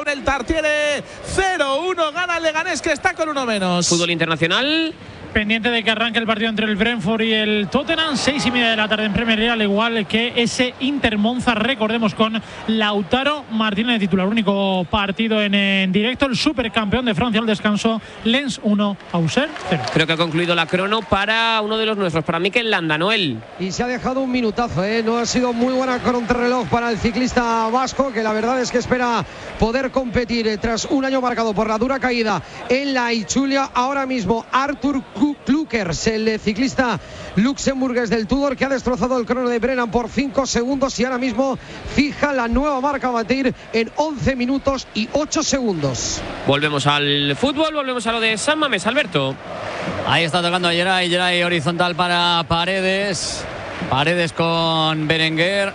el Tartiere. 0-1 gana el Leganés, que está con uno menos. Fútbol internacional. Pendiente de que arranque el partido entre el Brentford y el Tottenham, 6:30 de la tarde en Premier League, al igual que ese Inter-Monza, recordemos, con Lautaro Martínez de titular. Único partido en directo, el supercampeón de Francia al descanso, Lens 1, Auxerre 0. Creo que ha concluido la crono para uno de los nuestros, para Mikel Landa, Noel. Y se ha dejado un minutazo, no ha sido muy buena contrarreloj para el ciclista vasco, que la verdad es que espera poder competir tras un año marcado por la dura caída en la Ichulia. Ahora mismo Arthur Klukers, el ciclista luxemburgués del Tudor, que ha destrozado el crono de Brennan por 5 segundos y ahora mismo fija la nueva marca a batir en 11 minutos y 8 segundos. Volvemos al fútbol, volvemos a lo de San Mamés, Alberto. Ahí está tocando a Geray horizontal para Paredes. Paredes con Berenguer.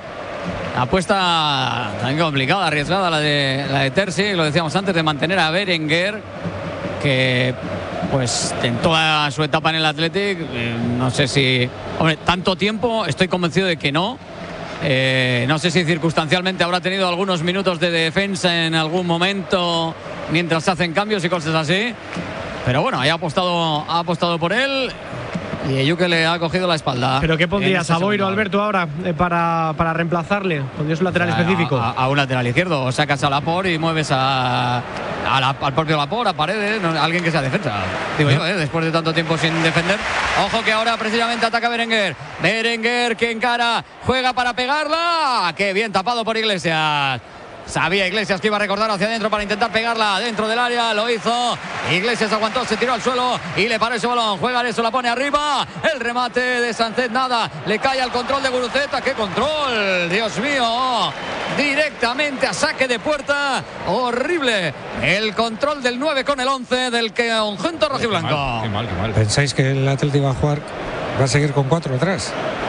Apuesta tan complicada, arriesgada la de Terzi, lo decíamos antes, de mantener a Berenguer, que pues en toda su etapa en el Athletic, no sé si, hombre, tanto tiempo, estoy convencido de que no. No sé si circunstancialmente habrá tenido algunos minutos de defensa en algún momento mientras se hacen cambios y cosas así, pero bueno, ahí ha apostado por él. Y Eyuke le ha cogido la espalda. ¿Pero qué pondrías a Boiro, Alberto, ahora para reemplazarle? ¿Pondrías un lateral específico? A un lateral izquierdo. O sacas a Laporte y mueves al propio Laporte, a Paredes, alguien que sea defensa. Digo yo, después de tanto tiempo sin defender. Ojo que ahora precisamente ataca Berenguer. Berenguer que encara, juega para pegarla. Qué bien tapado por Iglesias. Sabía Iglesias que iba a recordar hacia adentro para intentar pegarla dentro del área, lo hizo. Iglesias aguantó, se tiró al suelo y le paró ese balón. Juega eso, la pone arriba. El remate de Sánchez, nada. Le cae al control de Guruceta. ¡Qué control! Dios mío. Directamente a saque de puerta. Horrible. El control del 9 con el 11 del conjunto rojiblanco. Qué mal. ¿Pensáis que el Atlético va a seguir con 4 atrás?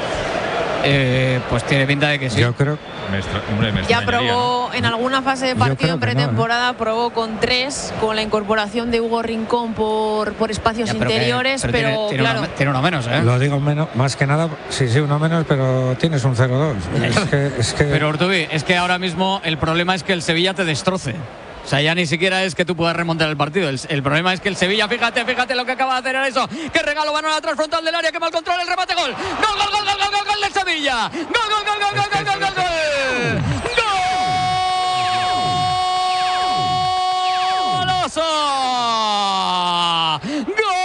Pues tiene pinta de que sí. Yo creo. Ya probó, ¿no? En alguna fase de partido en pretemporada, probó con 3, con la incorporación de Hugo Rincón por espacios interiores, pero claro. Tiene uno menos, ¿eh? Lo digo menos, más que nada, sí, uno menos, pero tienes un 0-2. es que... Pero Urtubi, es que ahora mismo el problema es que el Sevilla te destroce. O sea, ya ni siquiera es que tú puedas remontar el partido. El problema es que el Sevilla, fíjate lo que acaba de hacer en eso. ¡Qué regalo! Balón atrás frontal del área, que mal control, el remate, gol. ¡Gol del Sevilla! ¡Gol! ¡Golazo! ¡Gol!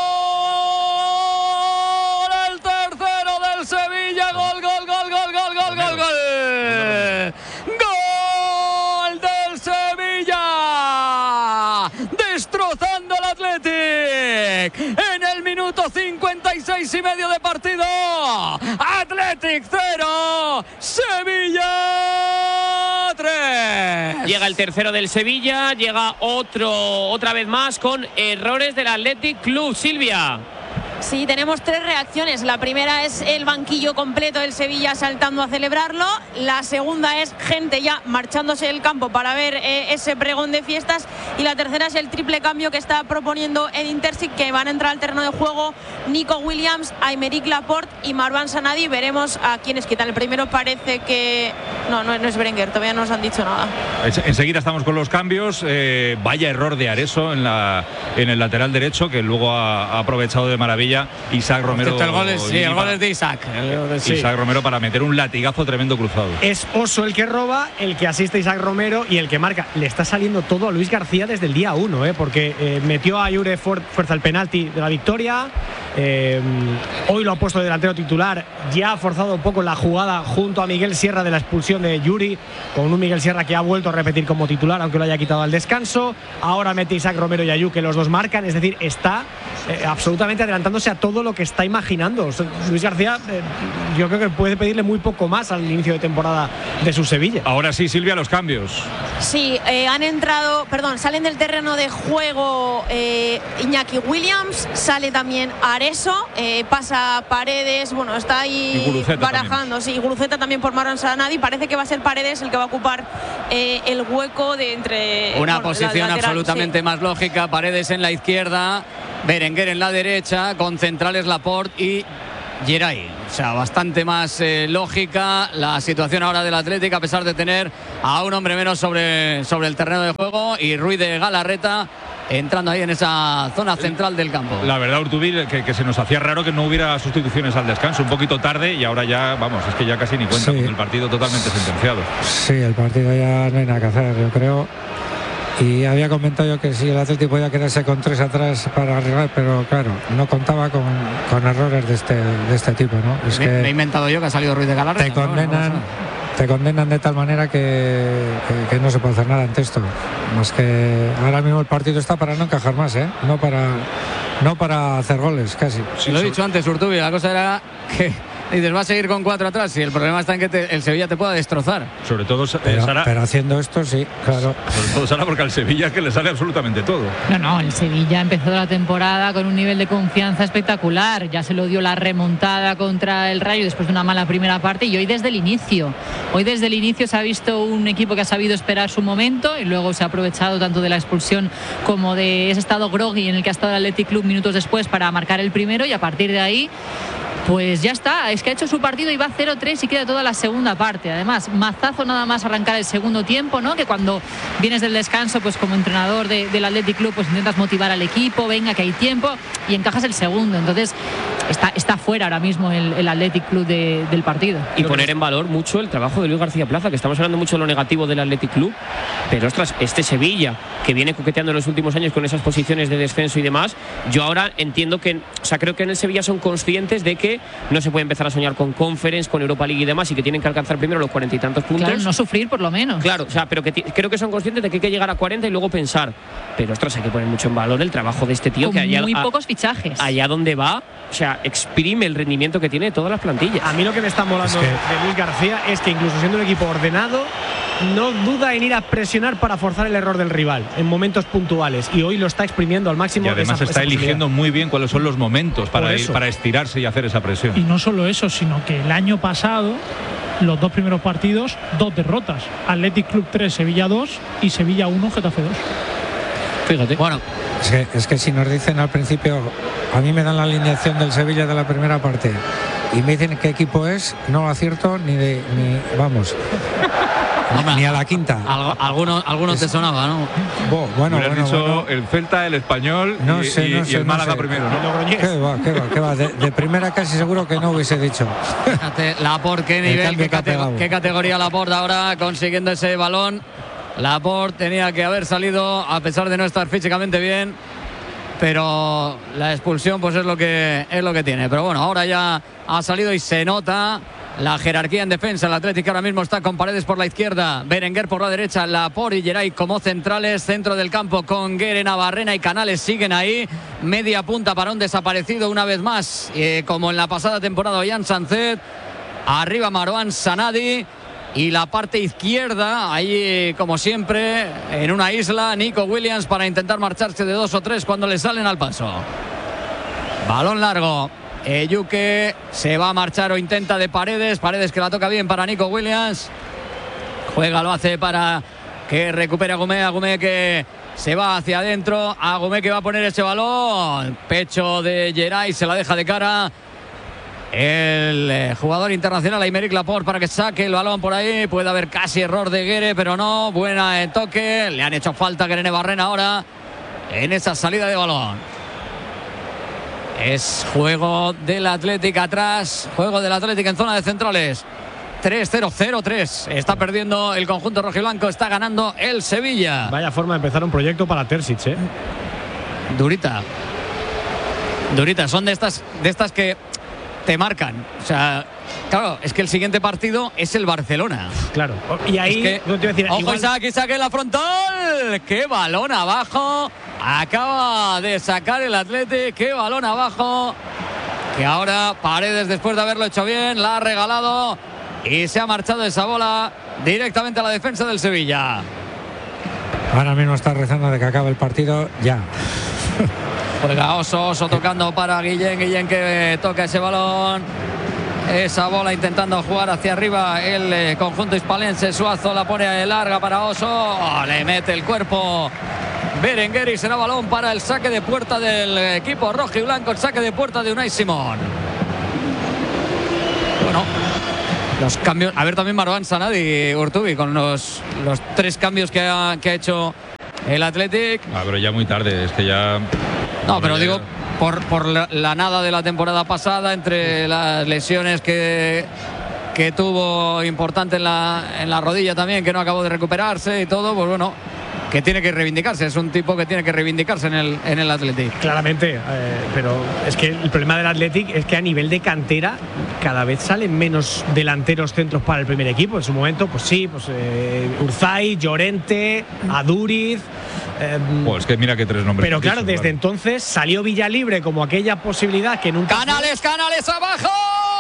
El tercero del Sevilla. ¡Gol! Destrozando al Athletic en el minuto 56 y medio de partido. Athletic 0, Sevilla 3. Llega el tercero del Sevilla, llega otra vez más con errores del Athletic Club. Silvia. Sí, tenemos 3 reacciones. La primera es el banquillo completo del Sevilla saltando a celebrarlo. La segunda es gente ya marchándose del campo para ver ese pregón de fiestas. Y la tercera es el triple cambio que está proponiendo el Intersic, que van a entrar al terreno de juego Nico Williams, Aymeric Laporte y Marwan Sanadi. Veremos a quiénes quitan. El primero parece que... No es Berenguer, todavía no nos han dicho nada. Enseguida estamos con los cambios. Vaya error de Areso en el lateral derecho, que luego ha aprovechado de maravilla Isaac Romero. El gol es de Isaac. Isaac Romero para meter un latigazo tremendo cruzado. Es Oso el que roba, el que asiste a Isaac Romero y el que marca. Le está saliendo todo a Luis García desde el día 1, porque metió a Yure fuerza el penalti de la victoria. Hoy lo ha puesto de delantero titular. Ya ha forzado un poco la jugada junto a Miguel Sierra de la expulsión de Yuri, con un Miguel Sierra que ha vuelto a repetir como titular, aunque lo haya quitado al descanso. Ahora mete Isaac Romero y Ayu, que los dos marcan. Es decir, está absolutamente adelantándose a todo lo que está imaginando. Luis García, yo creo que puede pedirle muy poco más al inicio de temporada de su Sevilla. Ahora sí, Silvia, los cambios. Sí, salen del terreno de juego Iñaki Williams, sale también Areso, pasa Paredes, está ahí barajando. Sí, Guruceta también por Marwan Sanadi. Parece que va a ser Paredes el que va a ocupar el hueco de entre... Una posición absolutamente más lógica. Paredes en la izquierda, Berenguer en la derecha, con centrales Laporte y Geray. O sea, bastante más lógica la situación ahora del Atlético, a pesar de tener a un hombre menos sobre el terreno de juego, y Ruiz de Galarreta entrando ahí en esa zona central del campo. La verdad, Urtubí, que se nos hacía raro que no hubiera sustituciones al descanso, un poquito tarde, y ahora ya, vamos, es que ya casi ni cuenta, con el partido totalmente sentenciado. Sí, el partido ya no hay nada que hacer, yo creo. Y había comentado yo que si el Atlético podía quedarse con 3 atrás para arreglar, pero claro, no contaba con errores de este tipo, ¿no? Es me he inventado yo que ha salido Ruiz de Galarreta. Te condenan de tal manera que no se puede hacer nada ante esto. Más que ahora mismo el partido está para no encajar más, no para hacer goles, casi. Sí, lo he dicho antes, Urtubí, la cosa era que dices, va a seguir con 4 atrás, y el problema está en que el Sevilla te pueda destrozar. Sobre todo, Sara, pero haciendo esto, sí, claro. Sobre todo, Sara, porque al Sevilla que le sale absolutamente todo. No, el Sevilla empezó la temporada con un nivel de confianza espectacular. Ya se lo dio la remontada contra el Rayo después de una mala primera parte, y hoy desde el inicio se ha visto un equipo que ha sabido esperar su momento, y luego se ha aprovechado tanto de la expulsión como de ese estado groggy en el que ha estado el Athletic Club minutos después para marcar el primero, y a partir de ahí pues ya está, es que ha hecho su partido y va 0-3 y queda toda la segunda parte. Además, mazazo nada más arrancar el segundo tiempo, ¿no? Que cuando vienes del descanso, pues como entrenador del Athletic Club, pues intentas motivar al equipo, venga que hay tiempo, y encajas el segundo. Entonces está fuera ahora mismo el Athletic Club del partido. Y poner en valor mucho el trabajo de Luis García Plaza, que estamos hablando mucho de lo negativo del Athletic Club, pero ostras, este Sevilla, que viene coqueteando en los últimos años con esas posiciones de descenso y demás, yo ahora entiendo que, o sea, creo que en el Sevilla son conscientes de que no se puede empezar a soñar con Conference, con Europa League y demás, y que tienen que alcanzar primero los 40 y tantos puntos. Claro, no sufrir por lo menos. Claro, o sea, pero que creo que son conscientes de que hay que llegar a 40 y luego pensar. Pero ostras, hay que poner mucho en valor el trabajo de este tío, con que allá, muy pocos fichajes. Allá donde va, o sea, exprime el rendimiento que tiene de todas las plantillas. A mí lo que me está molando de Luis García es que, incluso siendo un equipo ordenado, no duda en ir a presionar para forzar el error del rival en momentos puntuales, y hoy lo está exprimiendo al máximo. Y además está eligiendo muy bien cuáles son los momentos para estirarse y hacer esa presión. Y no solo eso, sino que el año pasado, los 2 primeros partidos, 2 derrotas. Athletic Club 3, Sevilla 2 y Sevilla 1, Getafe 2. Fíjate. Bueno, es que si nos dicen al principio, a mí me dan la alineación del Sevilla de la primera parte y me dicen qué equipo es, no acierto ni ni a la quinta. Algunos te sonaba, ¿no? Bueno, el Celta, el Español y el Málaga primero, ¿no? ¿Qué va? De primera casi seguro que no hubiese dicho. Fíjate, Laporte, qué nivel, qué categoría Laporte ahora consiguiendo ese balón. Laporte tenía que haber salido a pesar de no estar físicamente bien, pero la expulsión pues es lo que tiene. Pero bueno, ahora ya ha salido y se nota la jerarquía en defensa. El Atlético ahora mismo está con Paredes por la izquierda, Berenguer por la derecha, Laporte y Geray como centrales, centro del campo con Guerre, Navarrena y Canales siguen ahí, media punta para un desaparecido una vez más, como en la pasada temporada, Ollán Sancet, arriba Marouane Sanadi, y la parte izquierda, ahí como siempre, en una isla, Nico Williams para intentar marcharse de 2 o 3 cuando le salen al paso. Balón largo. Eyuke se va a marchar o intenta de Paredes que la toca bien para Nico Williams. Juega, lo hace para que recupere Agumé que se va hacia adentro. Agumé que va a poner ese balón. Pecho de Geray, se la deja de cara el jugador internacional Aymeric Laporte para que saque el balón por ahí. Puede haber casi error de Guerre, pero no. Buena en toque. Le han hecho falta a Guerre Barrena ahora en esa salida de balón. Es juego del Atlético atrás. Juego del Atlético en zona de centrales. 3-0, 0-3. Está perdiendo el conjunto rojiblanco. Está ganando el Sevilla. Vaya forma de empezar un proyecto para Terzic, Durita. Son de estas que te marcan. O sea, claro, es que el siguiente partido es el Barcelona. Claro. Y ahí, es que, no te voy a decir, ojo, igual... Isaac en la frontal. ¡Qué balón abajo! Acaba de sacar el Athletic. ¡Qué balón abajo! Que ahora Paredes, después de haberlo hecho bien, la ha regalado y se ha marchado esa bola directamente a la defensa del Sevilla. Ahora mismo está rezando de que acabe el partido ya. Juega Oso tocando para Guillén que toca ese balón. Esa bola intentando jugar hacia arriba el conjunto hispalense. Suazo la pone larga para Oso. Le mete el cuerpo Berenguer y será balón para el saque de puerta del equipo rojo y blanco. El saque de puerta de Unai Simón. bueno, los cambios. A ver también Marwan Sanadi, Urtubi, con los 3 cambios que ha hecho el Athletic. Pero ya muy tarde, es que ya. No, pero digo, por la nada de la temporada pasada, entre las lesiones que tuvo importante en la rodilla también, que no acabó de recuperarse y todo, pues bueno, que tiene que reivindicarse. Es un tipo que tiene que reivindicarse en el Athletic. Claramente, pero es que el problema del Athletic es que a nivel de cantera cada vez salen menos delanteros centros para el primer equipo. En su momento, pues sí, Urzay, Llorente, Aduriz. Pues que mira que 3 nombres. Pero claro, desde entonces salió Villalibre como aquella posibilidad que nunca. ¡Canales abajo!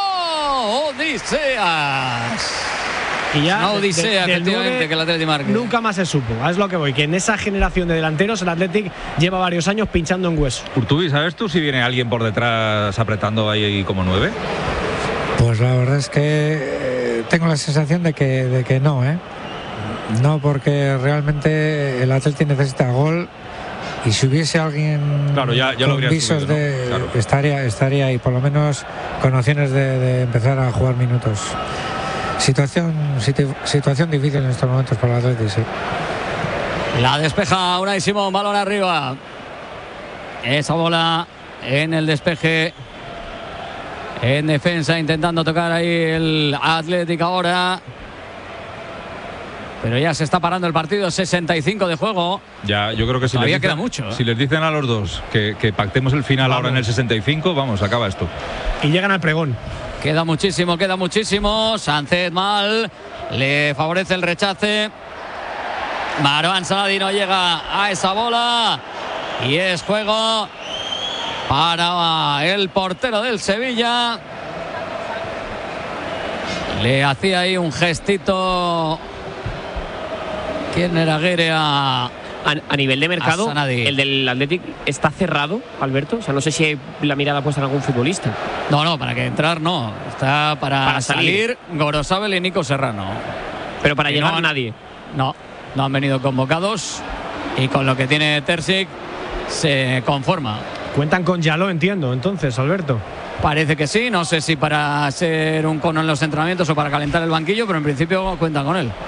¡Odiseas! Y ya no odisea, efectivamente, que el Athletic marque. Nunca más se supo. Es lo que voy, que en esa generación de delanteros el Athletic lleva varios años pinchando en hueso. Urtubi, ¿sabes tú si viene alguien por detrás apretando ahí como 9? Pues la verdad es que tengo la sensación de que no, no, porque realmente el Athletic necesita gol. Y si hubiese alguien ya con visos subido, ¿no? Claro. estaría ahí, por lo menos con opciones de empezar a jugar minutos. Situación difícil en estos momentos para el Athletic, sí. La despeja Unai Simón, balón arriba. Esa bola en el despeje. En defensa, intentando tocar ahí el Athletic ahora. Pero ya se está parando el partido, 65 de juego. Ya, yo creo que todavía queda mucho. Si les dicen a los dos que pactemos el final ahora en el 65, vamos, acaba esto. Y llegan al pregón. Queda muchísimo. Sánchez mal. Le favorece el rechace. Marwan Sanadi no llega a esa bola. Y es juego para el portero del Sevilla. Le hacía ahí un gestito. ¿Quién era Guerre a nivel de mercado? El del Athletic está cerrado, Alberto. O sea, no sé si hay la mirada puesta en algún futbolista. No, para que entrar no. Está para salir Gorosabel y Nico Serrano. Pero para llegar nadie. No han venido convocados. Y con lo que tiene Terzic se conforma. Cuentan con Yaló, entiendo, entonces, Alberto. Parece que sí. No sé si para ser un cono en los entrenamientos o para calentar el banquillo, pero en principio cuentan con él.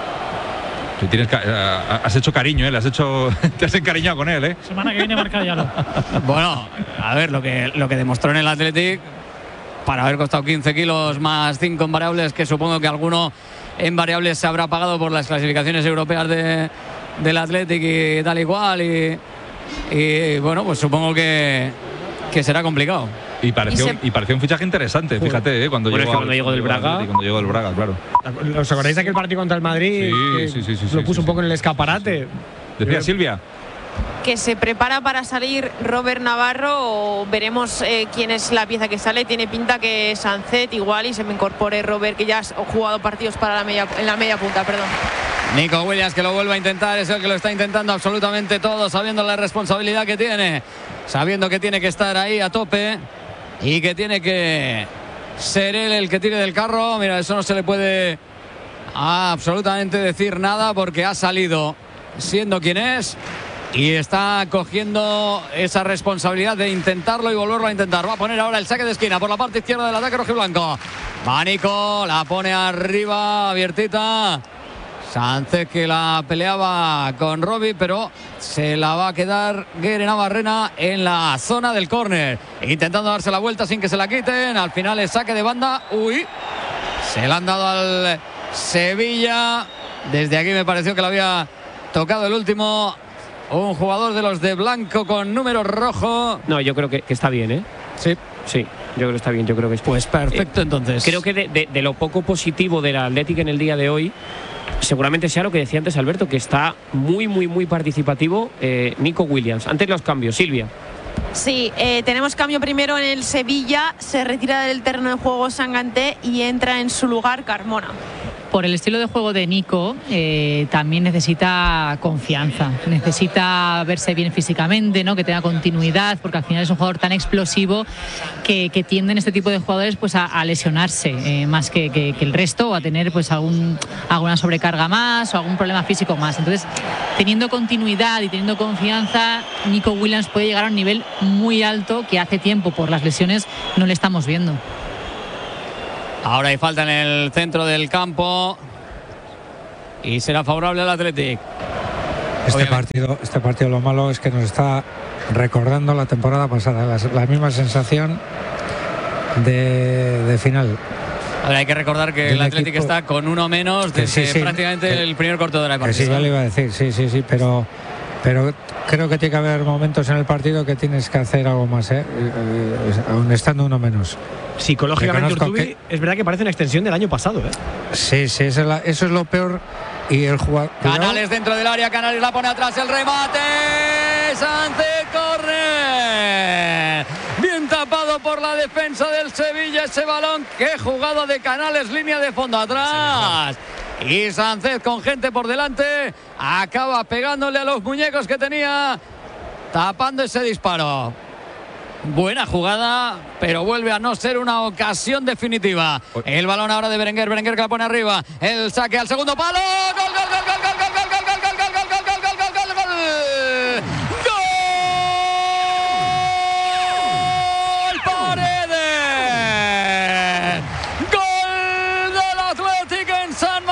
Has hecho cariño, te has encariñado con él, Semana que viene marca Yaló. Bueno, a ver, lo que demostró en el Athletic, para haber costado 15 kilos más 5 en variables, que supongo que alguno en variables se habrá pagado por las clasificaciones europeas del Athletic y tal y cual, y bueno, pues supongo que será complicado. Y pareció un fichaje interesante, fíjate, cuando llegó del Braga. Cuando llegó del Braga, claro. ¿Os acordáis de aquel partido contra el Madrid? Sí. Lo puso un poco en el escaparate. Decía Silvia. Que se prepara para salir Robert Navarro, o veremos quién es la pieza que sale. Tiene pinta que Sancet igual, y se me incorpore Robert, que ya ha jugado partidos en la media punta, perdón. Nico Williams, que lo vuelve a intentar, es el que lo está intentando absolutamente todo, sabiendo la responsabilidad que tiene, sabiendo que tiene que estar ahí a tope y que tiene que ser él el que tire del carro. Mira, eso no se le puede absolutamente decir nada, porque ha salido siendo quien es y está cogiendo esa responsabilidad de intentarlo y volverlo a intentar. Va a poner ahora el saque de esquina por la parte izquierda del ataque rojiblanco. Va Nico, la pone arriba, abiertita. Sánchez, que la peleaba con Robbie, pero se la va a quedar Guerre Navarrena en la zona del córner, intentando darse la vuelta sin que se la quiten. Al final es saque de banda. Se la han dado al Sevilla. Desde aquí me pareció que le había tocado el último un jugador de los de blanco con número rojo. No, yo creo que está bien, Sí, yo creo que está bien, yo creo que es. Pues perfecto, entonces. Creo que de lo poco positivo del Athletic en el día de hoy, seguramente sea lo que decía antes Alberto, que está muy participativo Nico Williams. Antes los cambios, Silvia. Sí, tenemos cambio primero en el Sevilla. Se retira del terreno de juego Sanganté y entra en su lugar Carmona. Por el estilo de juego de Nico, también necesita confianza, necesita verse bien físicamente, ¿no? Que tenga continuidad, porque al final es un jugador tan explosivo que tienden este tipo de jugadores pues a lesionarse más que el resto, o a tener pues alguna sobrecarga más o algún problema físico más. Entonces, teniendo continuidad y teniendo confianza, Nico Williams puede llegar a un nivel muy alto que hace tiempo por las lesiones no le estamos viendo. Ahora hay falta en el centro del campo y será favorable al Athletic. Este partido lo malo es que nos está recordando la temporada pasada, la misma sensación de final. Ahora hay que recordar que el Athletic está con uno menos desde prácticamente el primer cuarto de hora de partido. Sí, ya le iba a decir, sí, pero creo que tiene que haber momentos en el partido que tienes que hacer algo más, aún estando uno menos. Psicológicamente, Urtubi, es verdad que parece una extensión del año pasado. Sí, eso es lo peor. Y el jugador. Canales dentro del área, Canales la pone atrás, el remate. Sánchez corre. Bien tapado por la defensa del Sevilla ese balón. Qué jugada de Canales, línea de fondo atrás. Y Sánchez con gente por delante acaba pegándole a los muñecos que tenía, tapando ese disparo. Buena jugada, pero vuelve a no ser una ocasión definitiva. El balón ahora de Berenguer que la pone arriba. El saque al segundo palo. ¡Gol, gol, gol, gol, gol, gol, gol, gol, gol, gol, gol, gol, gol, gol, gol, gol, gol! ¡Gol Paredes! ¡Gol del Athletic en San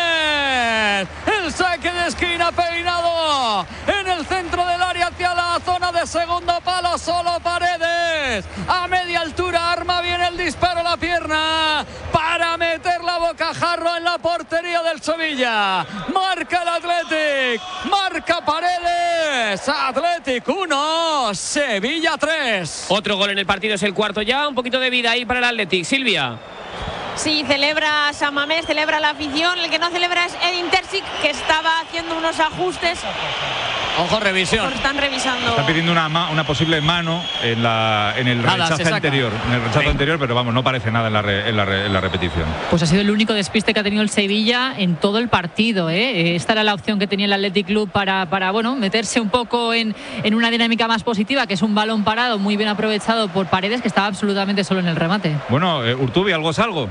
Mamés! El saque de esquina peinado en el centro del área hacia la zona de segundo palo. Solo Paredes a media altura arma bien el disparo a la pierna para meter la bocajarro en la portería del Sevilla. Marca el Athletic, marca Paredes. Athletic 1, Sevilla 3. Otro gol en el partido, es el cuarto ya. Un poquito de vida ahí para el Athletic. Silvia. Sí, celebra San Mamés, celebra la afición. El que no celebra es Edin Terzic, que estaba haciendo unos ajustes. Ojo, revisión. Están revisando. Está pidiendo una posible mano en el rechazo anterior. En el rechazo anterior, pero vamos, no parece nada en la repetición. Pues ha sido el único despiste que ha tenido el Sevilla en todo el partido. Esta era la opción que tenía el Athletic Club para meterse un poco en una dinámica más positiva, que es un balón parado muy bien aprovechado por Paredes, que estaba absolutamente solo en el remate. Bueno, Urtubi, ¿algo es algo?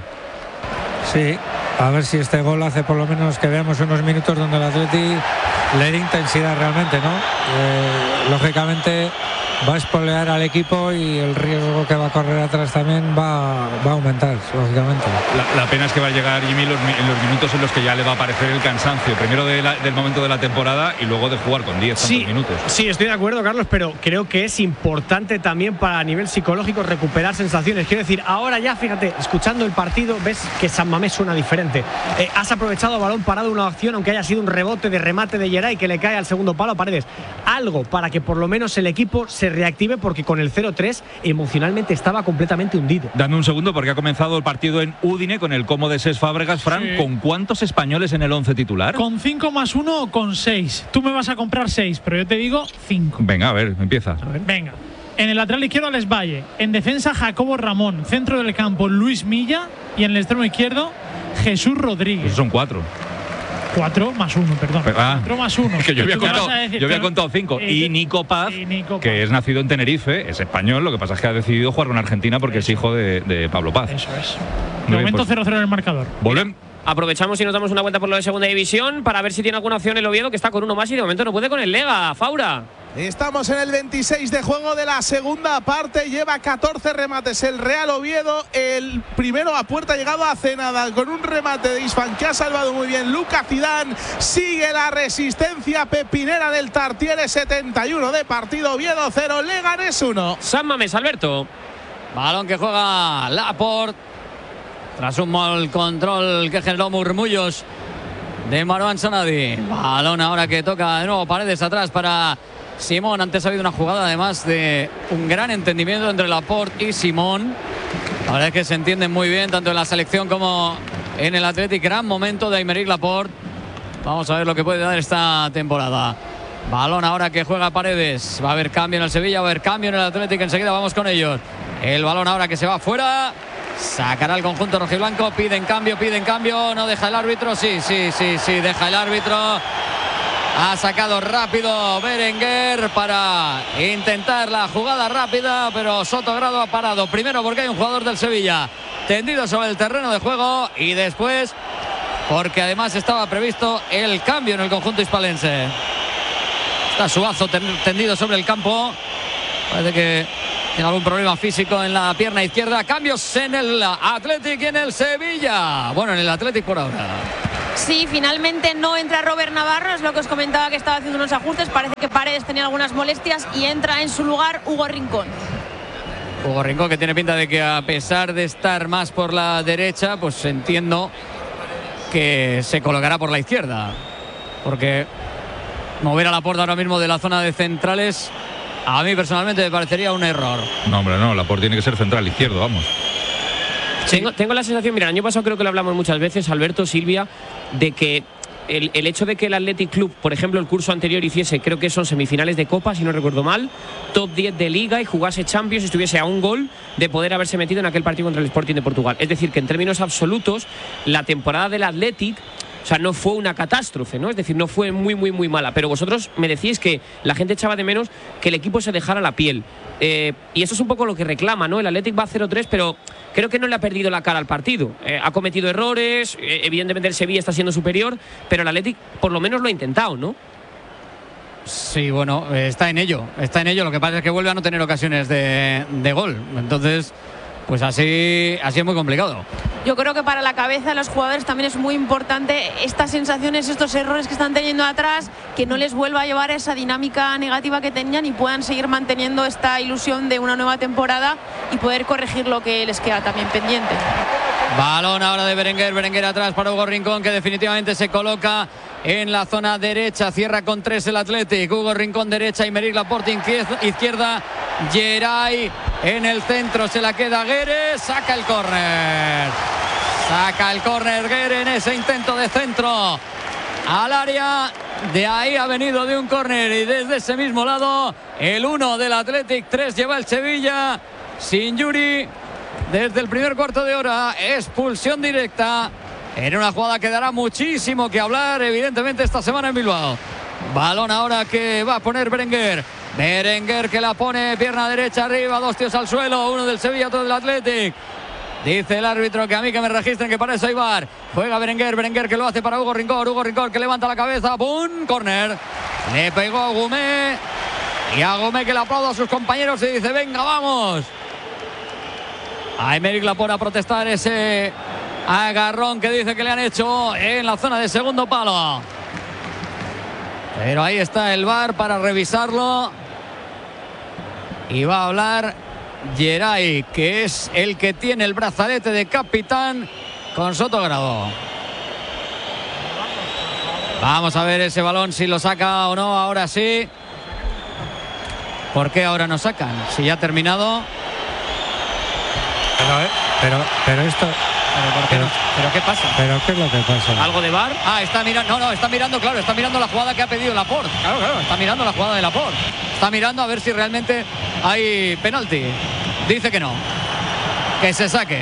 Sí, a ver si este gol hace por lo menos que veamos unos minutos donde el Athletic le dé intensidad realmente, ¿no? Lógicamente va a espolear al equipo y el riesgo que va a correr atrás también va a aumentar, lógicamente. La pena es que va a llegar Jimmy en los minutos en los que ya le va a aparecer el cansancio, primero del momento de la temporada y luego de jugar con 10 minutos. Sí, estoy de acuerdo, Carlos, pero creo que es importante también para a nivel psicológico recuperar sensaciones. Quiero decir, ahora ya, fíjate, escuchando el partido, ves que San Mamés suena diferente. Has aprovechado a balón parado una acción, aunque haya sido un rebote de remate de Geray que le cae al segundo palo a Paredes. Algo para que por lo menos el equipo se reactive, porque con el 0-3 emocionalmente estaba completamente hundido. Dame un segundo, porque ha comenzado el partido en Udine con el como de Cesc Fábregas. Fran, sí. ¿Con cuántos españoles en el 11 titular? Con 5 más 1 o con 6. Tú me vas a comprar 6, pero yo te digo 5. Venga, a ver, empieza. Venga. En el lateral izquierdo, Alex Valle. En defensa, Jacobo Ramón. Centro del campo, Luis Milla. Y en el extremo izquierdo, Jesús Rodríguez. Esos son 4. 4 más 1, perdón. 4 más 1. Que yo había contado 5. Y Nico Paz, que es nacido en Tenerife, es español, lo que pasa es que ha decidido jugar con Argentina porque es hijo de Pablo Paz. Eso es. De momento 0-0 en el marcador. Volvemos. Aprovechamos y nos damos una vuelta por lo de segunda división para ver si tiene alguna opción el Oviedo, que está con uno más y de momento no puede con el Lega. Faura. Estamos en el 26 de juego de la segunda parte. Lleva 14 remates el Real Oviedo. El primero a puerta ha llegado hace nada con un remate de Isfan que ha salvado muy bien Lucas Zidane. Sigue la resistencia pepinera del Tartiere. 71 de partido. Oviedo 0, Leganés 1. San Mamés, Alberto. Balón que juega Laporte tras un mal control que generó murmullos de Marwan Sanadi. Balón ahora que toca de nuevo Paredes atrás para Simón. Antes ha habido una jugada además de un gran entendimiento entre Laporte y Simón. La verdad es que se entienden muy bien tanto en la selección como en el Athletic. Gran momento de Aymeric Laporte. Vamos a ver lo que puede dar esta temporada. Balón ahora que juega Paredes. Va a haber cambio en el Sevilla, va a haber cambio en el Athletic. Enseguida vamos con ellos. El balón ahora que se va fuera. Sacará el conjunto rojiblanco. Piden cambio. No deja el árbitro. Sí, deja el árbitro. Ha sacado rápido Berenguer para intentar la jugada rápida, pero Sotogrado ha parado. Primero porque hay un jugador del Sevilla tendido sobre el terreno de juego y después porque además estaba previsto el cambio en el conjunto hispalense. Está Suazo tendido sobre el campo. Parece que Tiene algún problema físico en la pierna izquierda. Cambios en el Athletic y en el Sevilla. Bueno, en el Athletic por ahora. Sí, finalmente no entra Robert Navarro, es lo que os comentaba, que estaba haciendo unos ajustes. Parece que Paredes tenía algunas molestias y entra en su lugar Hugo Rincón. Hugo Rincón, que tiene pinta de que a pesar de estar más por la derecha, pues entiendo que se colocará por la izquierda. Porque mover a Laporte ahora mismo de la zona de centrales, a mí personalmente me parecería un error. No, hombre, no, Laporte tiene que ser central izquierdo, vamos. Sí. Tengo la sensación, mira, el año pasado creo que lo hablamos muchas veces, Alberto, Silvia, de que el hecho de que el Athletic Club, por ejemplo, el curso anterior hiciese, creo que son semifinales de Copa, si no recuerdo mal, top 10 de Liga y jugase Champions, estuviese a un gol de poder haberse metido en aquel partido contra el Sporting de Portugal. Es decir, que en términos absolutos, la temporada del Athletic, o sea, no fue una catástrofe, ¿no? Es decir, no fue muy mala. Pero vosotros me decíais que la gente echaba de menos que el equipo se dejara la piel. Y eso es un poco lo que reclama, ¿no? El Athletic va 0-3, pero creo que no le ha perdido la cara al partido. Ha cometido errores, evidentemente el Sevilla está siendo superior, pero el Athletic por lo menos lo ha intentado, ¿no? Sí, bueno, está en ello. Lo que pasa es que vuelve a no tener ocasiones de gol. Entonces, pues así es muy complicado. Yo creo que para la cabeza de los jugadores también es muy importante estas sensaciones, estos errores que están teniendo atrás, que no les vuelva a llevar a esa dinámica negativa que tenían y puedan seguir manteniendo esta ilusión de una nueva temporada y poder corregir lo que les queda también pendiente. Balón ahora de Berenguer atrás para Hugo Rincón, que definitivamente se coloca en la zona derecha. Cierra con 3 el Athletic. Hugo Rincón derecha, Aymeric Laporte izquierda. Geray en el centro, se la queda Guedes, saca el córner. Guedes en ese intento de centro al área. De ahí ha venido de un córner y desde ese mismo lado el 1 del Athletic, 3 lleva el Sevilla. Sin Yuri desde el primer cuarto de hora, expulsión directa en una jugada que dará muchísimo que hablar evidentemente esta semana en Bilbao. Balón ahora que va a poner Berenguer que la pone pierna derecha arriba, 2 tíos al suelo, uno del Sevilla, otro del Athletic. Dice el árbitro que a mí que me registren, que para eso hay VAR. Juega Berenguer que lo hace para Hugo Rincón que levanta la cabeza, ¡pum! Córner. Le pegó a Gumé y a Gumé, que le aplaude a sus compañeros y dice: venga, vamos. A Aymeric Laporte a protestar ese agarrón que dice que le han hecho en la zona de segundo palo. Pero ahí está el VAR para revisarlo. Y va a hablar Geray, que es el que tiene el brazalete de capitán con Sotogrado. Vamos a ver ese balón, si lo saca o no. Ahora sí. ¿Por qué ahora no sacan? Si ya ha terminado. Pero esto... ¿Pero qué pasa? ¿Pero qué es lo que pasa? ¿Algo de VAR? Está mirando, está mirando la jugada que ha pedido Laporte. Claro, está mirando la jugada de Laporte. Está mirando a ver si realmente hay penalti. Dice que no. Que se saque.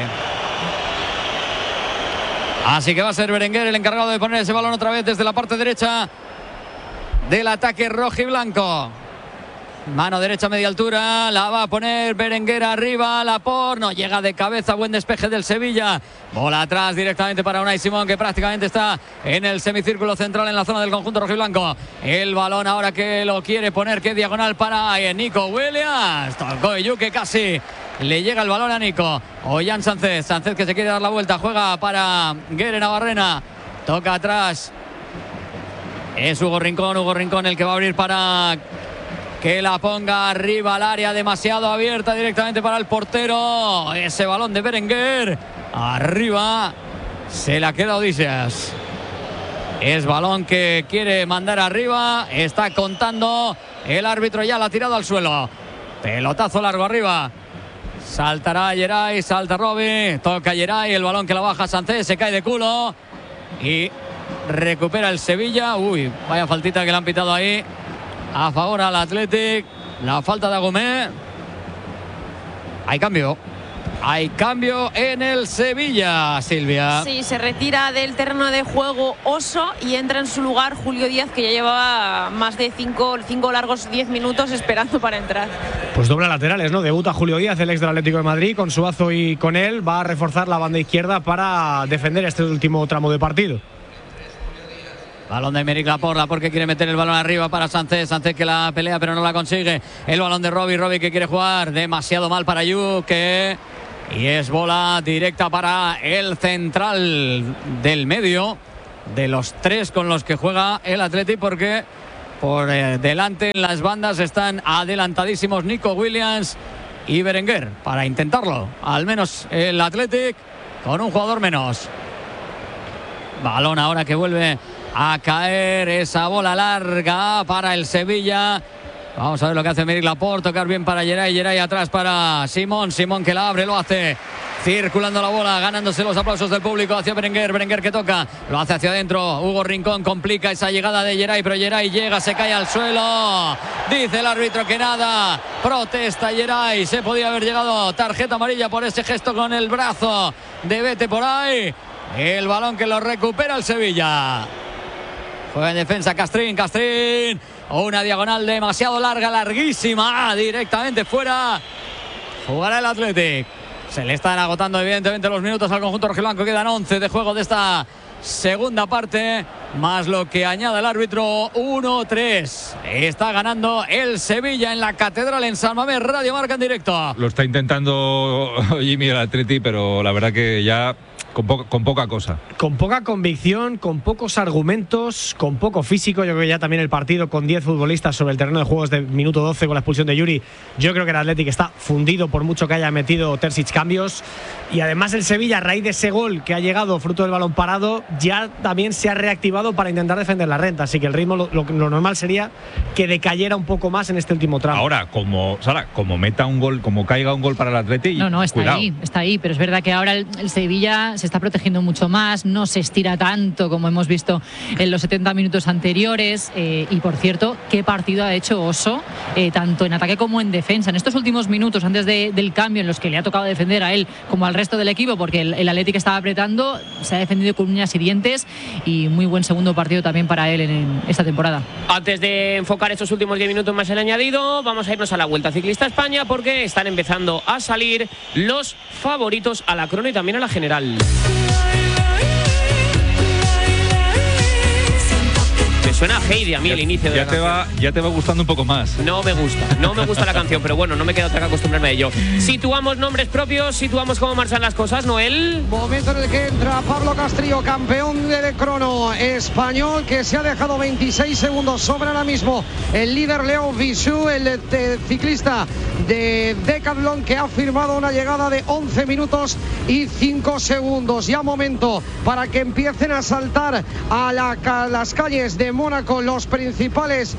Así que va a ser Berenguer el encargado de poner ese balón otra vez desde la parte derecha del ataque rojiblanco. Mano derecha, media altura, la va a poner Berenguer arriba, Laporte, no llega de cabeza, buen despeje del Sevilla. Bola atrás directamente para Unai Simón, que prácticamente está en el semicírculo central en la zona del conjunto rojiblanco. El balón ahora que lo quiere poner, que diagonal para Nico Williams. Tocó Yuke, casi le llega el balón a Nico. Ollán Sánchez que se quiere dar la vuelta, juega para Guere Navarrena, toca atrás. Es Hugo Rincón el que va a abrir para que la ponga arriba al área, demasiado abierta directamente para el portero. Ese balón de Berenguer arriba, se la queda Odíseas. Es balón que quiere mandar arriba, está contando el árbitro, ya la ha tirado al suelo. Pelotazo largo arriba. Saltará Geray, salta Robi, toca Geray, el balón que la baja Sánchez, se cae de culo y recupera el Sevilla. Uy, vaya faltita que le han pitado ahí a favor al Athletic, la falta de Agumé. Hay cambio en el Sevilla, Silvia. Sí, se retira del terreno de juego Oso y entra en su lugar Julio Díaz, que ya llevaba más de 5 largos 10 minutos esperando para entrar. Pues doble laterales, ¿no? Debuta Julio Díaz, el ex del Atlético de Madrid, con Suazo, y con él va a reforzar la banda izquierda para defender este último tramo de partido. Balón de Aymeric Laporte que quiere meter el balón arriba para Sánchez. Sánchez que la pelea pero no la consigue. El balón de Robbie que quiere jugar demasiado mal para Yuke. Y es bola directa para el central del medio. De los 3 con los que juega el Athletic, porque por delante en las bandas están adelantadísimos Nico Williams y Berenguer para intentarlo. Al menos el Athletic con un jugador menos. Balón ahora que vuelve a caer, esa bola larga para el Sevilla. Vamos a ver lo que hace Aymeric Laporte. Tocar bien para Geray atrás para Simón que la abre, lo hace circulando la bola, ganándose los aplausos del público hacia Berenguer que toca, lo hace hacia adentro. Hugo Rincón complica esa llegada de Geray, pero Geray llega, se cae al suelo. Dice el árbitro que nada, protesta Geray, se podía haber llegado tarjeta amarilla por ese gesto con el brazo de vete por ahí. El balón que lo recupera el Sevilla. Juega en defensa Castrín. Una diagonal demasiado larga, larguísima, directamente fuera. Jugará el Athletic. Se le están agotando evidentemente los minutos al conjunto rojiblanco. Quedan 11 de juego de esta segunda parte, más lo que añade el árbitro. 1-3. Está ganando el Sevilla en la Catedral en San Mamés. Radio Marca en directo. Lo está intentando Jimmy el Atleti, pero la verdad que ya con poca cosa. Con poca convicción, con pocos argumentos, con poco físico. Yo creo que ya también el partido con 10 futbolistas sobre el terreno de juegos de minuto 12 con la expulsión de Yuri. Yo creo que el Athletic está fundido por mucho que haya metido Terzic cambios. Y además el Sevilla, a raíz de ese gol que ha llegado fruto del balón parado, ya también se ha reactivado para intentar defender la renta. Así que el ritmo, lo normal sería que decayera un poco más en este último tramo. Ahora, como meta un gol, como caiga un gol para el Athletic, no, está cuidado. está ahí, pero es verdad que ahora el Sevilla se está protegiendo mucho más, no se estira tanto como hemos visto en los 70 minutos anteriores. Y por cierto, qué partido ha hecho Oso, tanto en ataque como en defensa. En estos últimos minutos, antes del cambio, en los que le ha tocado defender a él como al resto del equipo, porque el Athletic estaba apretando, se ha defendido con uñas y dientes, y muy buen segundo partido también para él en esta temporada. Antes de enfocar estos últimos 10 minutos más el añadido, vamos a irnos a la Vuelta Ciclista España, porque están empezando a salir los favoritos a la crono y también a la general. Me suena a Heidi a mí el inicio de la canción. Ya te va gustando un poco más. No me gusta la canción, pero bueno, no me queda otra que acostumbrarme a ello. Situamos nombres propios, situamos cómo marchan las cosas, Noel. Momento en el que entra Pablo Castrillo, campeón de crono español, que se ha dejado 26 segundos sobre ahora mismo el líder Leo Visu, el ciclista de Decathlon, que ha firmado una llegada de 11 minutos y 5 segundos. Ya momento para que empiecen a saltar a las calles de Mónaco los principales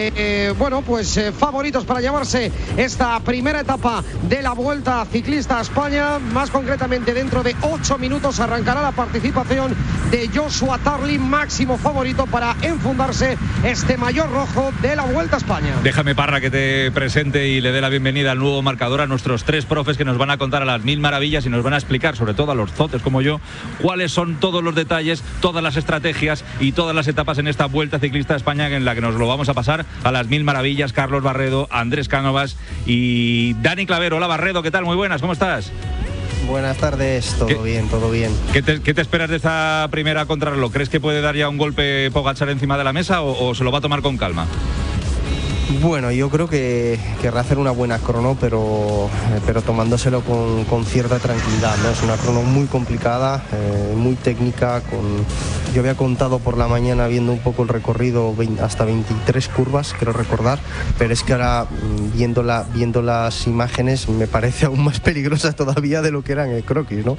favoritos para llevarse esta primera etapa de la Vuelta Ciclista a España. Más concretamente, dentro de 8 minutos arrancará la participación de Joshua Tarling, máximo favorito para enfundarse este maillot rojo de la Vuelta a España. Déjame, Parra, que te presente y le dé la bienvenida al nuevo marcador a nuestros 3 profes que nos van a contar a las 1000 maravillas y nos van a explicar, sobre todo a los zotes como yo, cuáles son todos los detalles, todas las estrategias y todas las etapas en esta Vuelta Ciclista a España, en la que nos lo vamos a pasar a las 1000 maravillas. Carlos Barredo, Andrés Cánovas y Dani Clavero. Hola, Barredo, ¿qué tal? Muy buenas, ¿cómo estás? Buenas tardes, todo bien. ¿Qué te esperas de esta primera contrarreloj? ¿Crees que puede dar ya un golpe Pogačar encima de la mesa o se lo va a tomar con calma? Bueno, yo creo que querrá hacer una buena crono, pero tomándoselo con cierta tranquilidad, ¿no? Es una crono muy complicada, muy técnica. Yo había contado por la mañana, viendo un poco el recorrido, hasta 23 curvas, creo recordar, pero es que ahora, viendo las imágenes, me parece aún más peligrosa todavía de lo que era en el croquis, ¿no?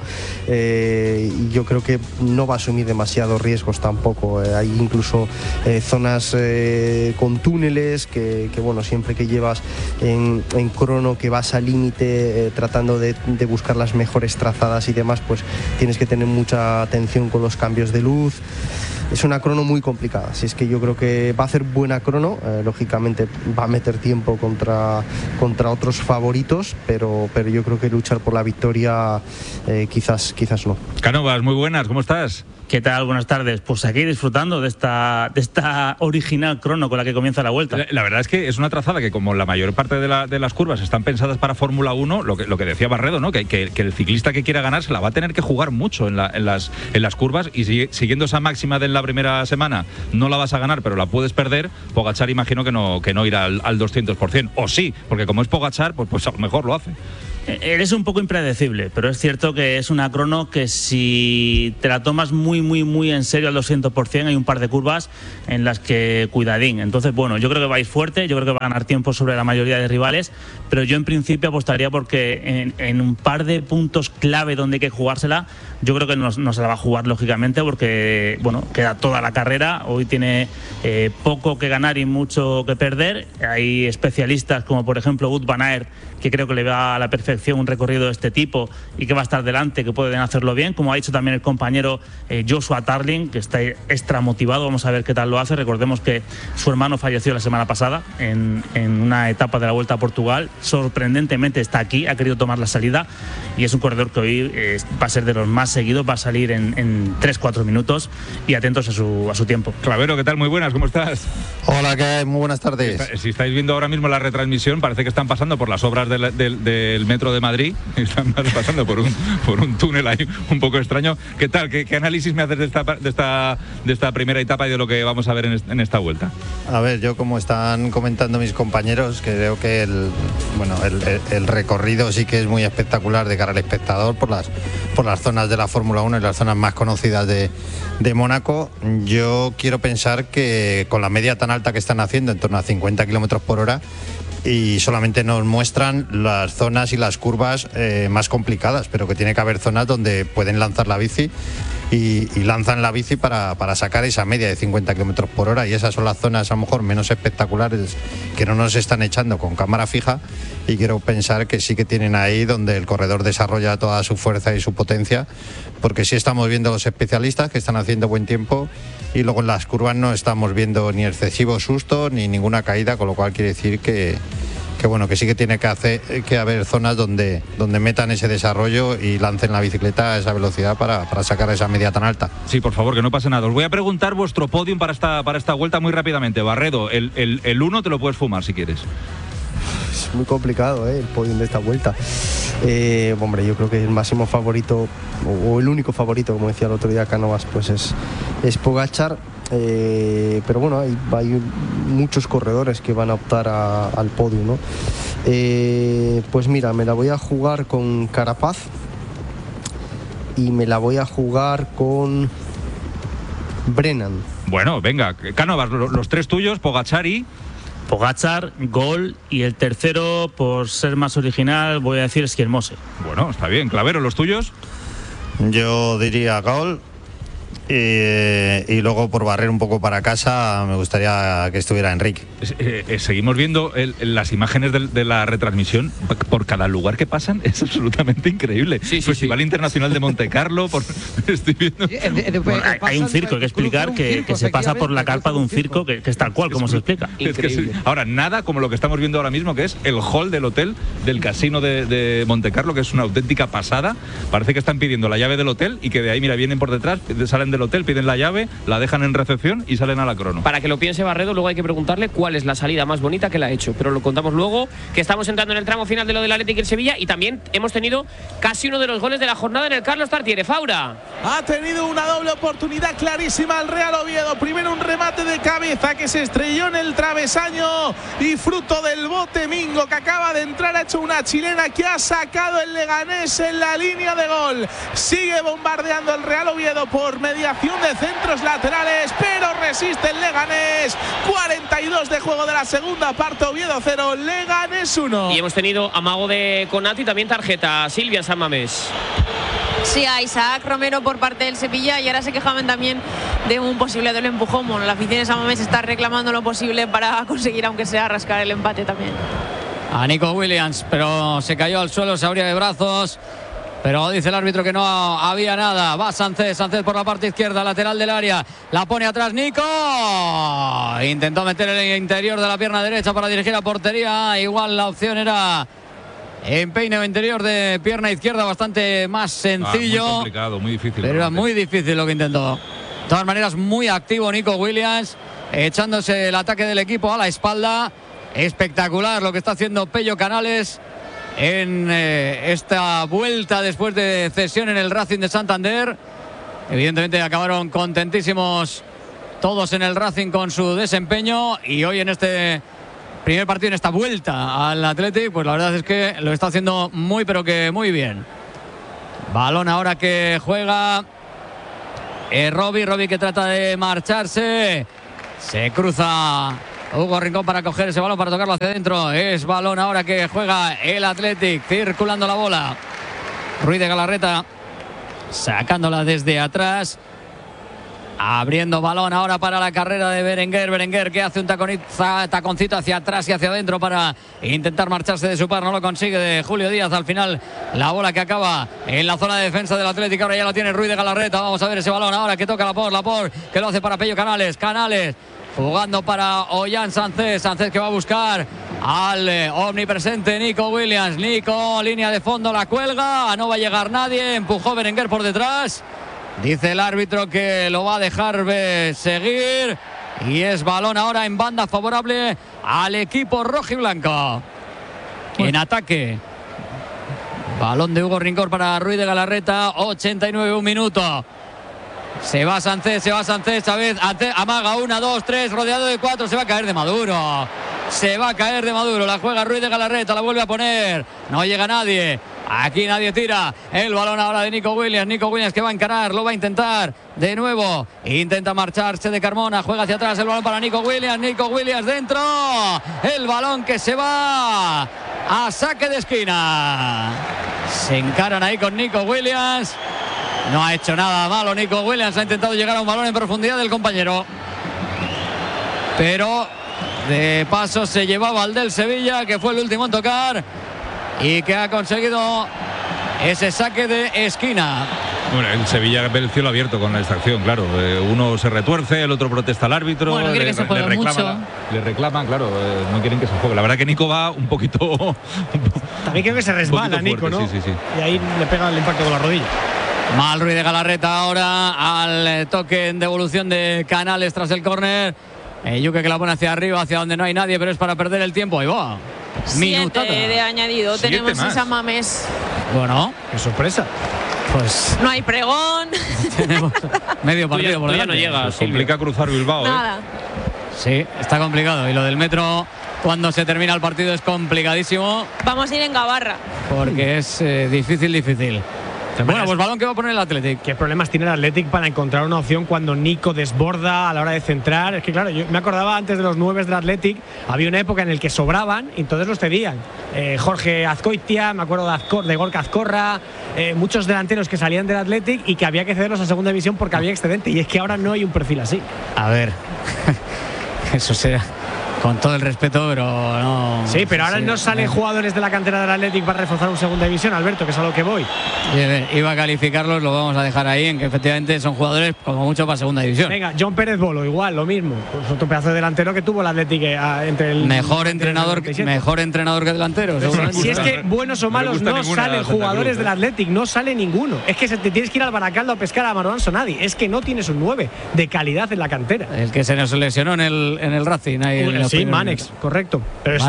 Y yo creo que no va a asumir demasiados riesgos tampoco. Hay incluso zonas con túneles que bueno, siempre que llevas en crono, que vas al límite tratando de buscar las mejores trazadas y demás, pues tienes que tener mucha atención con los cambios de luz. Es una crono muy complicada, así es que yo creo que va a hacer buena crono. Lógicamente va a meter tiempo contra otros favoritos, pero yo creo que luchar por la victoria quizás no. Cánovas, muy buenas, ¿cómo estás? ¿Qué tal? Buenas tardes. Pues aquí disfrutando de esta original crono con la que comienza la Vuelta. La verdad es es que es una trazada que, como la mayor parte de las curvas están pensadas para Fórmula 1, lo que decía Barredo, ¿no? Que el ciclista que quiera ganar se la va a tener que jugar mucho en las curvas, y siguiendo esa máxima de la primera semana no la vas a ganar, pero la puedes perder. Pogačar imagino que no irá al 200%, o sí, porque como es Pogačar, pues a lo mejor lo hace. Eres un poco impredecible, pero es cierto que es una crono que si te la tomas muy, muy, muy en serio al 200%, hay un par de curvas en las que cuidadín. Entonces, bueno, yo creo que va a ir fuerte, yo creo que va a ganar tiempo sobre la mayoría de rivales, pero yo en principio apostaría porque en un par de puntos clave donde hay que jugársela, yo creo que no se la va a jugar lógicamente, porque, bueno, queda toda la carrera. Hoy tiene poco que ganar y mucho que perder. Hay especialistas como, por ejemplo, Wout van Aert, que creo que le va a la perfección un recorrido de este tipo y que va a estar delante, que pueden hacerlo bien, como ha dicho también el compañero Joshua Tarling, que está extra motivado. Vamos a ver qué tal lo hace. Recordemos que su hermano falleció la semana pasada en una etapa de la Vuelta a Portugal. Sorprendentemente está aquí, ha querido tomar la salida, y es un corredor que hoy va a ser de los más seguidos, va a salir en 3-4 minutos, y atentos a su tiempo. Clavero, ¿qué tal? Muy buenas, ¿cómo estás? Hola, ¿qué hay? Muy buenas tardes. Si estáis viendo ahora mismo la retransmisión, parece que están pasando por las obras del metro de Madrid, están pasando por un túnel ahí un poco extraño. ¿Qué tal? ¿Qué análisis me haces de esta primera etapa y de lo que vamos a ver en esta vuelta? A ver, yo, como están comentando mis compañeros, creo que el recorrido sí que es muy espectacular de cara al espectador por las zonas de la Fórmula 1 y las zonas más conocidas de Mónaco. Yo quiero pensar que con la media tan alta que están haciendo, en torno a 50 kilómetros por hora, y solamente nos muestran las zonas y las curvas más complicadas, pero que tiene que haber zonas donde pueden lanzar la bici y lanzan la bici para sacar esa media de 50 kilómetros por hora, y esas son las zonas a lo mejor menos espectaculares que no nos están echando con cámara fija, y quiero pensar que sí que tienen ahí donde el corredor desarrolla toda su fuerza y su potencia, porque sí estamos viendo los especialistas que están haciendo buen tiempo, y luego en las curvas no estamos viendo ni excesivo susto ni ninguna caída, con lo cual quiere decir que sí que tiene que haber zonas donde metan ese desarrollo y lancen la bicicleta a esa velocidad para sacar esa media tan alta. Sí, por favor, que no pase nada. Os voy a preguntar vuestro podium para esta vuelta muy rápidamente. Barredo, el 1 te lo puedes fumar si quieres. Es muy complicado, el podium de esta vuelta. Hombre, yo creo que el máximo favorito, o el único favorito, como decía el otro día Cánovas, pues es Pogačar. Pero bueno, hay muchos corredores que van a optar al podio, ¿no? Pues mira, me la voy a jugar con Carapaz y me la voy a jugar con Brennan. Bueno, venga, Cánovas, los tres tuyos, Pogačar y... Pogačar, Gol, y el tercero, por ser más original, voy a decir Skjelmose. Bueno, está bien. Clavero, ¿los tuyos? Yo diría Gol. Y luego, por barrer un poco para casa, me gustaría que estuviera Enrique. Seguimos viendo las imágenes de la retransmisión. Por cada lugar que pasan es absolutamente increíble. Festival Internacional de Monte Carlo. Estoy viendo. Bueno, hay un circo, hay que explicar que se pasa por la carpa de un circo que es tal cual, como se explica. Ahora, nada como lo que estamos viendo ahora mismo, que es el hall del hotel del casino de Monte Carlo, que es una auténtica pasada. Parece que están pidiendo la llave del hotel y que de ahí, mira, vienen por detrás, salen del hotel, piden la llave, la dejan en recepción y salen a la crono. Para que lo piense Barredo, luego hay que preguntarle cuál es la salida más bonita que la ha hecho, pero lo contamos luego, que estamos entrando en el tramo final de lo del Athletic y el Sevilla, y también hemos tenido casi uno de los goles de la jornada en el Carlos Tartiere. Faura. Ha tenido una doble oportunidad clarísima el Real Oviedo. Primero un remate de cabeza que se estrelló en el travesaño, y fruto del bote Mingo, que acaba de entrar, ha hecho una chilena que ha sacado el Leganés en la línea de gol. Sigue bombardeando el Real Oviedo por mediación de centros laterales, pero resiste el Leganés. 42 de juego de la segunda parte, Oviedo 0, Leganés 1. Y hemos tenido amago de Konato y también tarjeta. Silvia, San Mamés. Sí, a Isaac Romero por parte del Sevilla, y ahora se quejaban también de un posible doble empujón. Bueno, la afición de San Mamés está reclamando lo posible para conseguir, aunque sea, rascar el empate también. A Nico Williams, pero se cayó al suelo, se abría de brazos. Pero dice el árbitro que no había nada. Va Sánchez por la parte izquierda, lateral del área. La pone atrás Nico. Intentó meter el interior de la pierna derecha para dirigir a portería. Igual la opción era empeine interior de pierna izquierda, bastante más sencillo. Muy complicado, muy difícil. Pero era muy difícil lo que intentó. De todas maneras, muy activo Nico Williams, echándose el ataque del equipo a la espalda. espectacular lo que está haciendo Pello Canales en esta vuelta después de cesión en el Racing de Santander. Evidentemente acabaron contentísimos todos en el Racing con su desempeño, y hoy en este primer partido, en esta vuelta al Athletic, pues la verdad es que lo está haciendo muy pero que muy bien. Balón ahora que juega Robbie que trata de marcharse, se cruza Hugo Rincón para coger ese balón, para tocarlo hacia adentro. Es balón ahora que juega el Athletic, circulando la bola. Ruiz de Galarreta sacándola desde atrás, abriendo balón ahora para la carrera de Berenguer que hace un taconcito hacia atrás y hacia adentro para intentar marcharse de su par. No lo consigue de Julio Díaz. Al final la bola que acaba en la zona de defensa del Atlético. Ahora ya la tiene Ruiz de Galarreta. Vamos a ver ese balón ahora que toca Laporte que lo hace para Pello Canales jugando para Ollán Sánchez que va a buscar al omnipresente Nico Williams. Nico, línea de fondo, la cuelga, no va a llegar nadie, empujó Berenguer por detrás. Dice el árbitro que lo va a dejar seguir, y es balón ahora en banda favorable al equipo rojiblanco. En ataque, balón de Hugo Rincón para Ruiz de Galarreta. 89, un minuto. Se va Sánchez, Chávez amaga 1, 2, 3, rodeado de 4, se va a caer de Maduro. La juega Ruiz de Galarreta, la vuelve a poner, no llega nadie. Aquí nadie tira. El balón ahora de Nico Williams que va a encarar, lo va a intentar de nuevo. Intenta marcharse de Carmona, juega hacia atrás, el balón para Nico Williams dentro. El balón que se va a saque de esquina. Se encaran ahí con Nico Williams. No ha hecho nada malo Nico Williams, ha intentado llegar a un balón en profundidad del compañero, pero de paso se llevaba al del Sevilla, que fue el último en tocar y que ha conseguido ese saque de esquina. Bueno, el Sevilla ve el cielo abierto con esta acción, claro. Uno se retuerce, el otro protesta al árbitro. Bueno, quiere que se juegue mucho. Le reclaman, claro, no quieren que se juegue. La verdad que Nico va un poquito. También creo que se resbala Nico, ¿no? Sí. Y ahí le pega el impacto con la rodilla. Mal Ruiz de Galarreta ahora al toque en devolución de Canales tras el córner. Yuque que la pone hacia arriba, hacia donde no hay nadie, pero es para perder el tiempo. Ahí va. 7 de añadido. 7 tenemos más. Esa Mames. Bueno, qué sorpresa. Pues no hay pregón. Tenemos medio partido por delante. No llega. Se complica cruzar Bilbao. Nada. Sí, está complicado. Y lo del metro, cuando se termina el partido, es complicadísimo. Vamos a ir en Gabarra. Porque es difícil. Bueno, pues balón que va a poner el Athletic. ¿Qué problemas tiene el Athletic para encontrar una opción cuando Nico desborda a la hora de centrar? Es que claro, yo me acordaba antes de los 9 del Athletic, había una época en la que sobraban y entonces los cedían. Jorge Azcoitia, me acuerdo de Gorka Azcorra, muchos delanteros que salían del Athletic y que había que cederlos a segunda división porque había excedente, y es que ahora no hay un perfil así. A ver, eso será con todo el respeto, pero no. Sí, pero ahora no salen jugadores de la cantera del Athletic para reforzar un segunda división, Alberto, que es a lo que voy. Iba a calificarlos, lo vamos a dejar ahí, en que efectivamente son jugadores como mucho para segunda división. Venga, John Pérez Bolo, igual, lo mismo. Pues otro pedazo de delantero que tuvo el Athletic entre el. Mejor entrenador que delantero. Si es que buenos o malos no salen jugadores del Athletic, no sale ninguno. Es que te tienes que ir al Baracaldo a pescar a Marwan Sonadi. Es que no tienes un 9 de calidad en la cantera. El que se nos lesionó en el Racing. Sí, Manex, correcto. Pero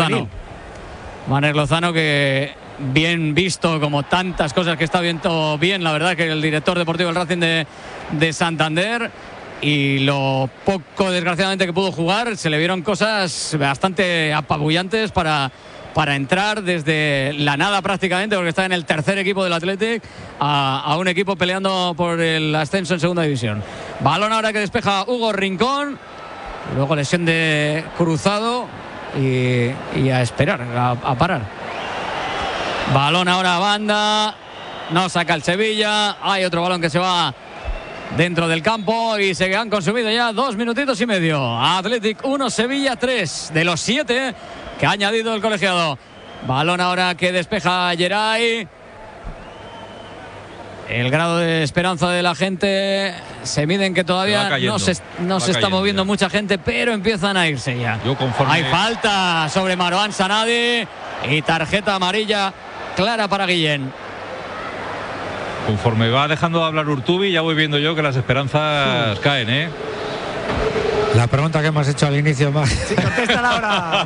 Manex Lozano, que bien visto, como tantas cosas que está viendo bien, la verdad, que el director deportivo del Racing de Santander. Y lo poco, desgraciadamente, que pudo jugar, se le vieron cosas bastante apabullantes para entrar desde la nada prácticamente, porque está en el tercer equipo del Athletic, a un equipo peleando por el ascenso en segunda división. Balón ahora que despeja Hugo Rincón. Luego lesión de Cruzado y a esperar, a parar. Balón ahora a banda. No saca el Sevilla. Hay otro balón que se va dentro del campo y se han consumido ya 2 minutitos y medio. Athletic 1, Sevilla 3 de los 7 que ha añadido el colegiado. Balón ahora que despeja Geray. El grado de esperanza de la gente se mide en que todavía no se está moviendo mucha gente, pero empiezan a irse ya. Hay falta sobre Marwan Sanadi y tarjeta amarilla clara para Guillén. Conforme va dejando de hablar Urtubi, ya voy viendo yo que las esperanzas caen, La pregunta que hemos hecho al inicio más. Sí, contéstala ahora.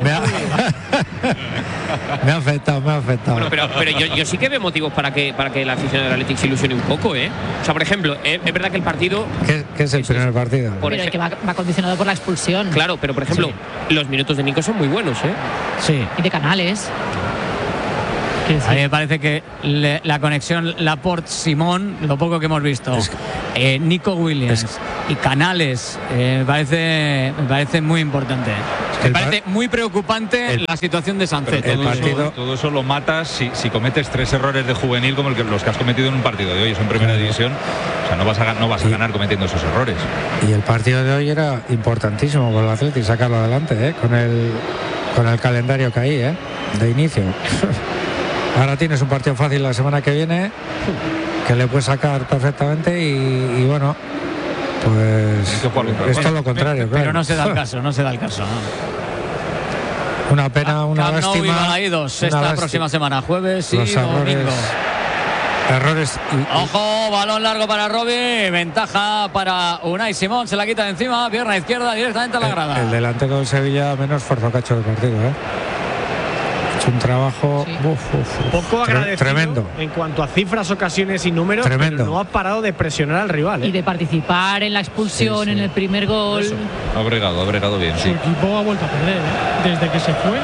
Me ha afectado. Bueno, pero yo sí que veo motivos para que la afición del Athletic se ilusione un poco, ¿eh? O sea, por ejemplo, es verdad que el partido. ¿Qué es el primer partido? Pero que va condicionado por la expulsión. Claro, pero por ejemplo, los minutos de Nico son muy buenos, ¿eh? Sí. Y de Canales. A mí me parece que la conexión Laporte-Simón, lo poco que hemos visto, Nico Williams y Canales, me parece muy importante. Me parece muy preocupante la situación de Sánchez. Todo eso lo matas si cometes 3 errores de juvenil como los que has cometido en un partido de hoy. Eso en primera división. O sea, no vas a ganar cometiendo esos errores. Y el partido de hoy era importantísimo por el Athletic sacarlo adelante, con el calendario que hay, de inicio. Ahora tienes un partido fácil la semana que viene que le puedes sacar perfectamente y bueno, pues es todo lo contrario. Pero no se da el caso, ¿no? Una pena, una lástima. Esta próxima semana, jueves y domingo. Errores. Ojo, balón largo para Robbie, ventaja para Unai Simón, se la quita de encima, pierna izquierda directamente a la grada. El delantero del Sevilla menos esfuerzo que ha hecho el partido, un trabajo poco agradecido, tremendo en cuanto a cifras, ocasiones y números, tremendo. Pero no ha parado de presionar al rival, y de participar en la expulsión, en el primer gol. Eso. Ha bregado bien. Su equipo ha vuelto a perder, desde que se fue.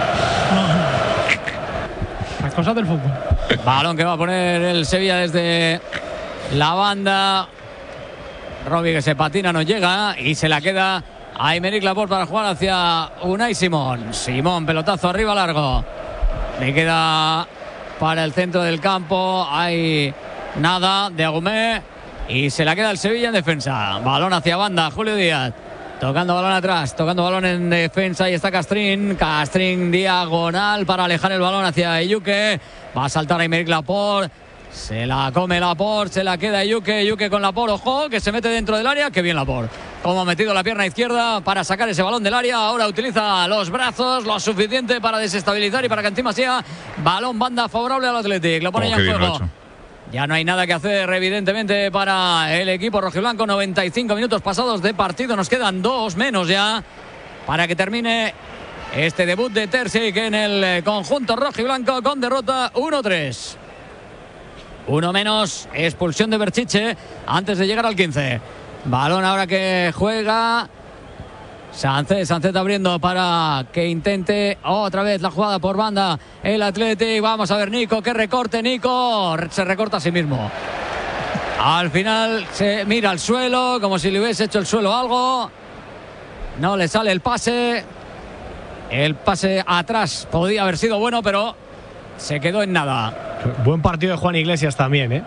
Las cosas del fútbol. Balón que va a poner el Sevilla desde la banda. Robbie que se patina, no llega y se la queda a Aymeric Laporte para jugar hacia Unai Simón. Simón, pelotazo arriba largo. Le queda para el centro del campo. Hay nada de Agumé. Y se la queda el Sevilla en defensa. Balón hacia banda. Julio Díaz. Tocando balón atrás. Tocando balón en defensa. Y está Castrín. Castrín diagonal para alejar el balón hacia Eyuke. Va a saltar Aymeric Laporte. Se la come Laporte. Se la queda Eyuke. Eyuke con Laporte. Ojo, que se mete dentro del área. Qué bien Laporte. Como ha metido la pierna izquierda para sacar ese balón del área. Ahora utiliza los brazos, lo suficiente para desestabilizar y para que encima sea balón banda favorable al Athletic. Lo pone ya en juego. Ya no hay nada que hacer, evidentemente, para el equipo rojiblanco. 95 minutos pasados de partido. Nos quedan 2 menos ya para que termine este debut de Terzic en el conjunto rojiblanco con derrota 1-3. 1 menos, expulsión de Berchiche antes de llegar al 15. Balón ahora que juega Sánchez abriendo para que intente otra vez la jugada por banda el Athletic. Vamos a ver Nico, que recorte Nico, se recorta a sí mismo. Al final se mira al suelo como si le hubiese hecho el suelo algo. No le sale el pase atrás podía haber sido bueno, pero se quedó en nada. Buen partido de Juan Iglesias también,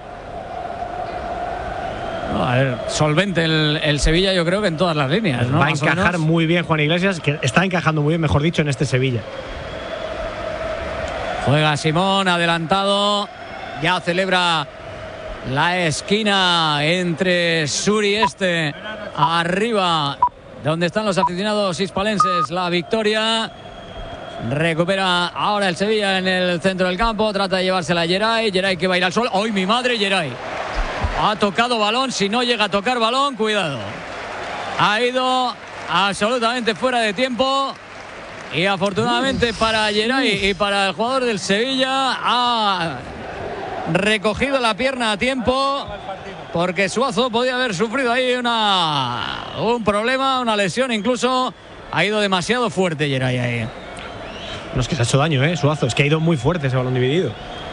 A ver, solvente el Sevilla, yo creo que en todas las líneas, ¿no? Va a encajar muy bien Juan Iglesias, que está encajando muy bien, mejor dicho, en este Sevilla. Juega Simón, adelantado. Ya celebra la esquina entre sur y este. Arriba, donde están los aficionados hispalenses, la victoria. Recupera ahora el Sevilla en el centro del campo. Trata de llevársela a Geray. Geray que va a ir al suelo. ¡Ay, mi madre, Geray! Ha tocado balón, si no llega a tocar balón, cuidado. Ha ido absolutamente fuera de tiempo. Y afortunadamente para Geray y para el jugador del Sevilla ha recogido la pierna a tiempo. Porque Suazo podía haber sufrido ahí un problema, una lesión incluso. Ha ido demasiado fuerte Geray ahí. No es que se ha hecho daño, Suazo. Es que ha ido muy fuerte ese balón dividido.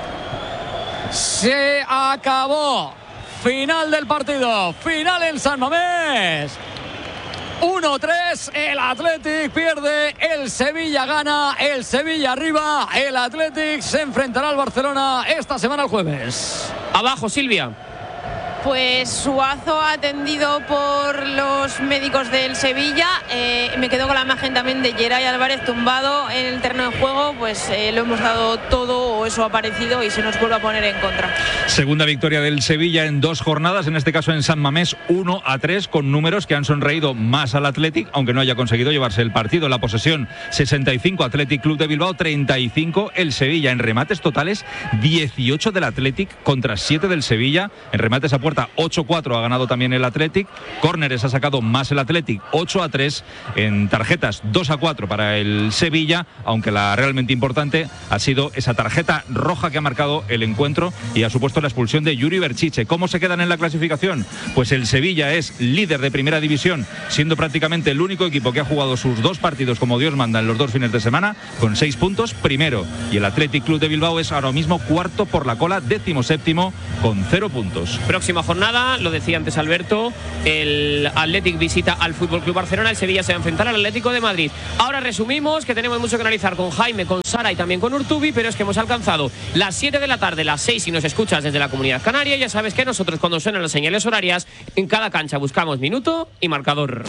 Se acabó. Final del partido, final en San Mamés. 1-3, el Athletic pierde, el Sevilla gana, el Sevilla arriba, el Athletic se enfrentará al Barcelona esta semana el jueves. Abajo, Silvia. Pues Suazo atendido por los médicos del Sevilla. Me quedo con la imagen también de Geray Álvarez tumbado en el terreno de juego. Pues lo hemos dado todo, o eso ha parecido, y se nos vuelve a poner en contra. Segunda victoria del Sevilla en 2 jornadas, en este caso en San Mamés, 1-3, con números que han sonreído más al Athletic, aunque no haya conseguido llevarse el partido. La posesión 65 Athletic Club de Bilbao, 35 el Sevilla. En remates totales 18 del Athletic contra 7 del Sevilla. En remates a puerta fuerza 8-4 ha ganado también el Athletic. Córneres ha sacado más el Athletic, 8-3. En tarjetas 2-4 para el Sevilla, aunque la realmente importante ha sido esa tarjeta roja que ha marcado el encuentro y ha supuesto la expulsión de Yuri Berchiche. ¿Cómo se quedan en la clasificación? Pues el Sevilla es líder de primera división, siendo prácticamente el único equipo que ha jugado sus 2 partidos como Dios manda en los 2 fines de semana, con 6 puntos, primero. Y el Athletic Club de Bilbao es ahora mismo cuarto por la cola, 17º, con 0 puntos. Próxima jornada, lo decía antes Alberto, el Athletic visita al Fútbol Club Barcelona, el Sevilla se va a enfrentar al Atlético de Madrid. Ahora resumimos que tenemos mucho que analizar con Jaime, con Sara y también con Urtubi, pero es que hemos alcanzado las 7 de la tarde, las 6 si nos escuchas desde la Comunidad Canaria. Ya sabes que nosotros, cuando suenan las señales horarias, en cada cancha buscamos minuto y marcador.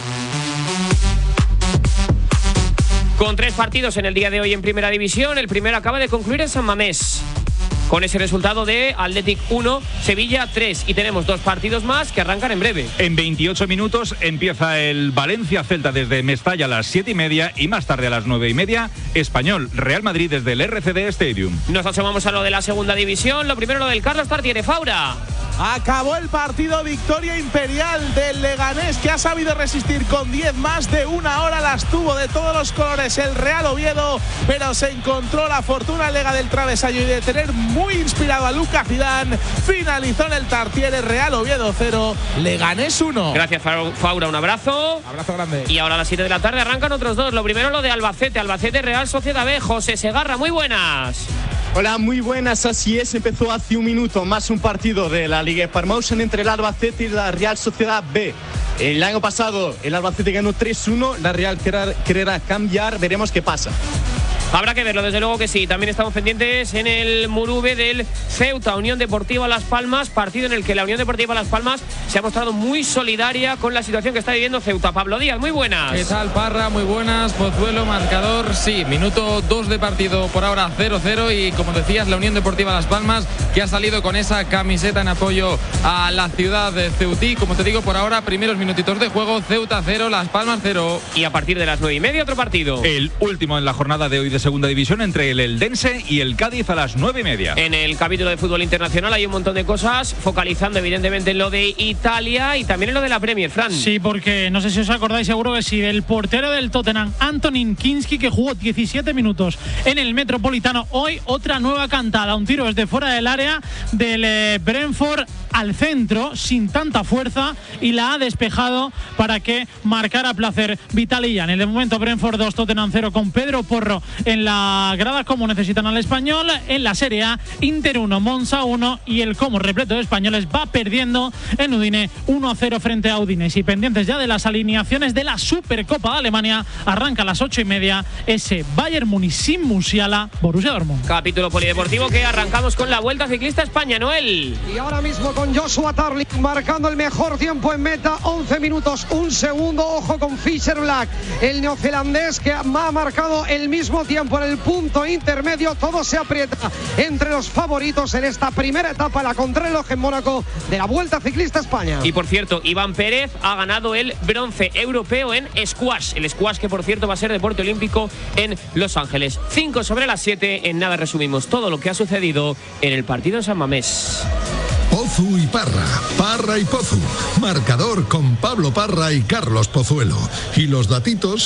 Con 3 partidos en el día de hoy en Primera División, el primero acaba de concluir en San Mamés, con ese resultado de Athletic 1, Sevilla 3. Y tenemos 2 partidos más que arrancan en breve. En 28 minutos empieza el Valencia-Celta desde Mestalla a las 7:30 y más tarde a las 9:30, Español Real Madrid desde el RCD Stadium. Nos asomamos a lo de la segunda división. Lo primero, lo del Carlos Tartiere. Faura. Acabó el partido, victoria imperial del Leganés, que ha sabido resistir con 10 más de 1 hora. Las tuvo de todos los colores el Real Oviedo, pero se encontró la fortuna lega del travesaño y de tener muy inspirado a Lucas Zidane. Finalizó en el Tartiere, Real Oviedo 0, Leganés 1. Gracias, Faura, un abrazo. Abrazo grande. Y ahora a las 7 de la tarde arrancan otros 2. Lo primero, lo de Albacete Real Sociedad B. José Segarra, muy buenas. Hola, muy buenas, así es, empezó hace un minuto más un partido de la Liga Promotion entre el Albacete y la Real Sociedad B. El año pasado el Albacete ganó 3-1, la Real querrá cambiar, veremos qué pasa. Habrá que verlo, desde luego que sí. También estamos pendientes en el Murube del Ceuta, Unión Deportiva Las Palmas, partido en el que la Unión Deportiva Las Palmas se ha mostrado muy solidaria con la situación que está viviendo Ceuta. Pablo Díaz, muy buenas. ¿Qué tal, Parra? Muy buenas. Pozuelo, marcador, sí, minuto 2 de partido, por ahora 0-0 y como decías, la Unión Deportiva Las Palmas que ha salido con esa camiseta en apoyo a la ciudad de Ceutí. Como te digo, por ahora, primeros minutitos de juego, Ceuta 0, Las Palmas 0. Y a partir de las 9:30 otro partido. El último en la jornada de hoy de segunda división entre el Eldense y el Cádiz a las 9:30. En el capítulo de fútbol internacional hay un montón de cosas, focalizando evidentemente en lo de Italia y también en lo de la Premier, Fran. Sí, porque no sé si os acordáis, seguro que sí, del portero del Tottenham, Antonin Kinski, que jugó 17 minutos en el Metropolitano. Hoy otra nueva cantada, un tiro desde fuera del área del Brentford al centro, sin tanta fuerza, y la ha despejado para que marcara a placer Vitalían. En el momento Brentford 2, Tottenham 0, con Pedro Porro en la grada, como necesitan al español. En la Serie A, Inter 1, Monza 1, y el Como repleto de españoles va perdiendo en Udine 1-0 frente a Udinese. Y pendientes ya de las alineaciones de la Supercopa de Alemania, arranca a las 8:30 ese Bayern Múnich sin Musiala, Borussia Dortmund. Capítulo polideportivo que arrancamos con la Vuelta Ciclista España, Noel. Y ahora mismo con Joshua Tarling marcando el mejor tiempo en meta, 11 minutos 1 segundo. Ojo con Fischer Black, el neozelandés, que ha marcado el mismo tiempo en el punto intermedio. Todo se aprieta entre los favoritos en esta primera etapa, la contrarreloj en Mónaco de la Vuelta Ciclista España. Y por cierto, Iván Pérez ha ganado el bronce europeo en squash. El squash que por cierto va a ser deporte olímpico en Los Ángeles. 5 sobre las 7. En nada resumimos todo lo que ha sucedido en el partido en San Mamés. Pozu y Parra, Parra y Pozu. Marcador con Pablo Parra y Carlos Pozuelo. Y los datitos.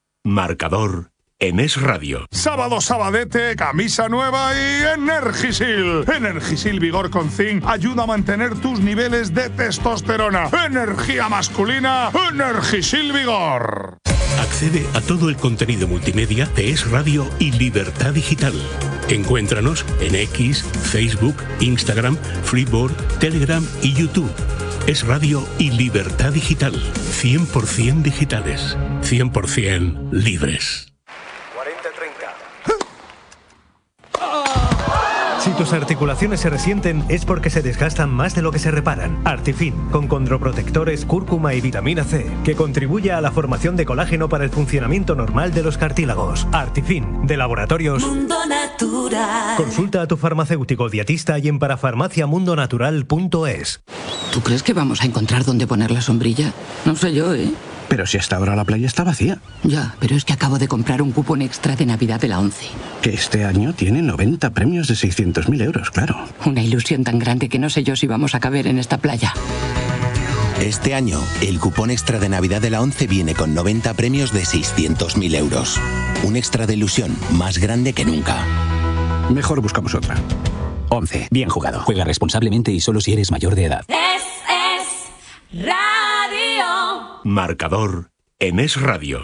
Marcador en Es Radio. Sábado sabadete, camisa nueva y Energisil. Energisil Vigor con Zinc ayuda a mantener tus niveles de testosterona. Energía masculina, Energisil Vigor. Accede a todo el contenido multimedia de Es Radio y Libertad Digital. Encuéntranos en X, Facebook, Instagram, Freeboard, Telegram y YouTube. Es Radio y Libertad Digital. 100% digitales. 100% libres. Si tus articulaciones se resienten es porque se desgastan más de lo que se reparan. Artifin, con condroprotectores, cúrcuma y vitamina C, que contribuye a la formación de colágeno para el funcionamiento normal de los cartílagos. Artifin, de Laboratorios Mundo Natural. Consulta a tu farmacéutico dietista y en parafarmaciamundonatural.es. ¿Tú crees que vamos a encontrar dónde poner la sombrilla? No sé yo, ¿eh? Pero si hasta ahora la playa está vacía. Ya, pero es que acabo de comprar un cupón extra de Navidad de la 11. Que este año tiene 90 premios de 600.000 euros, claro. Una ilusión tan grande que no sé yo si vamos a caber en esta playa. Este año, el cupón extra de Navidad de la 11 viene con 90 premios de 600.000 euros. Un extra de ilusión más grande que nunca. Mejor buscamos otra. 11. Bien jugado. Juega responsablemente y solo si eres mayor de edad. Es Radio. Marcador en Es Radio.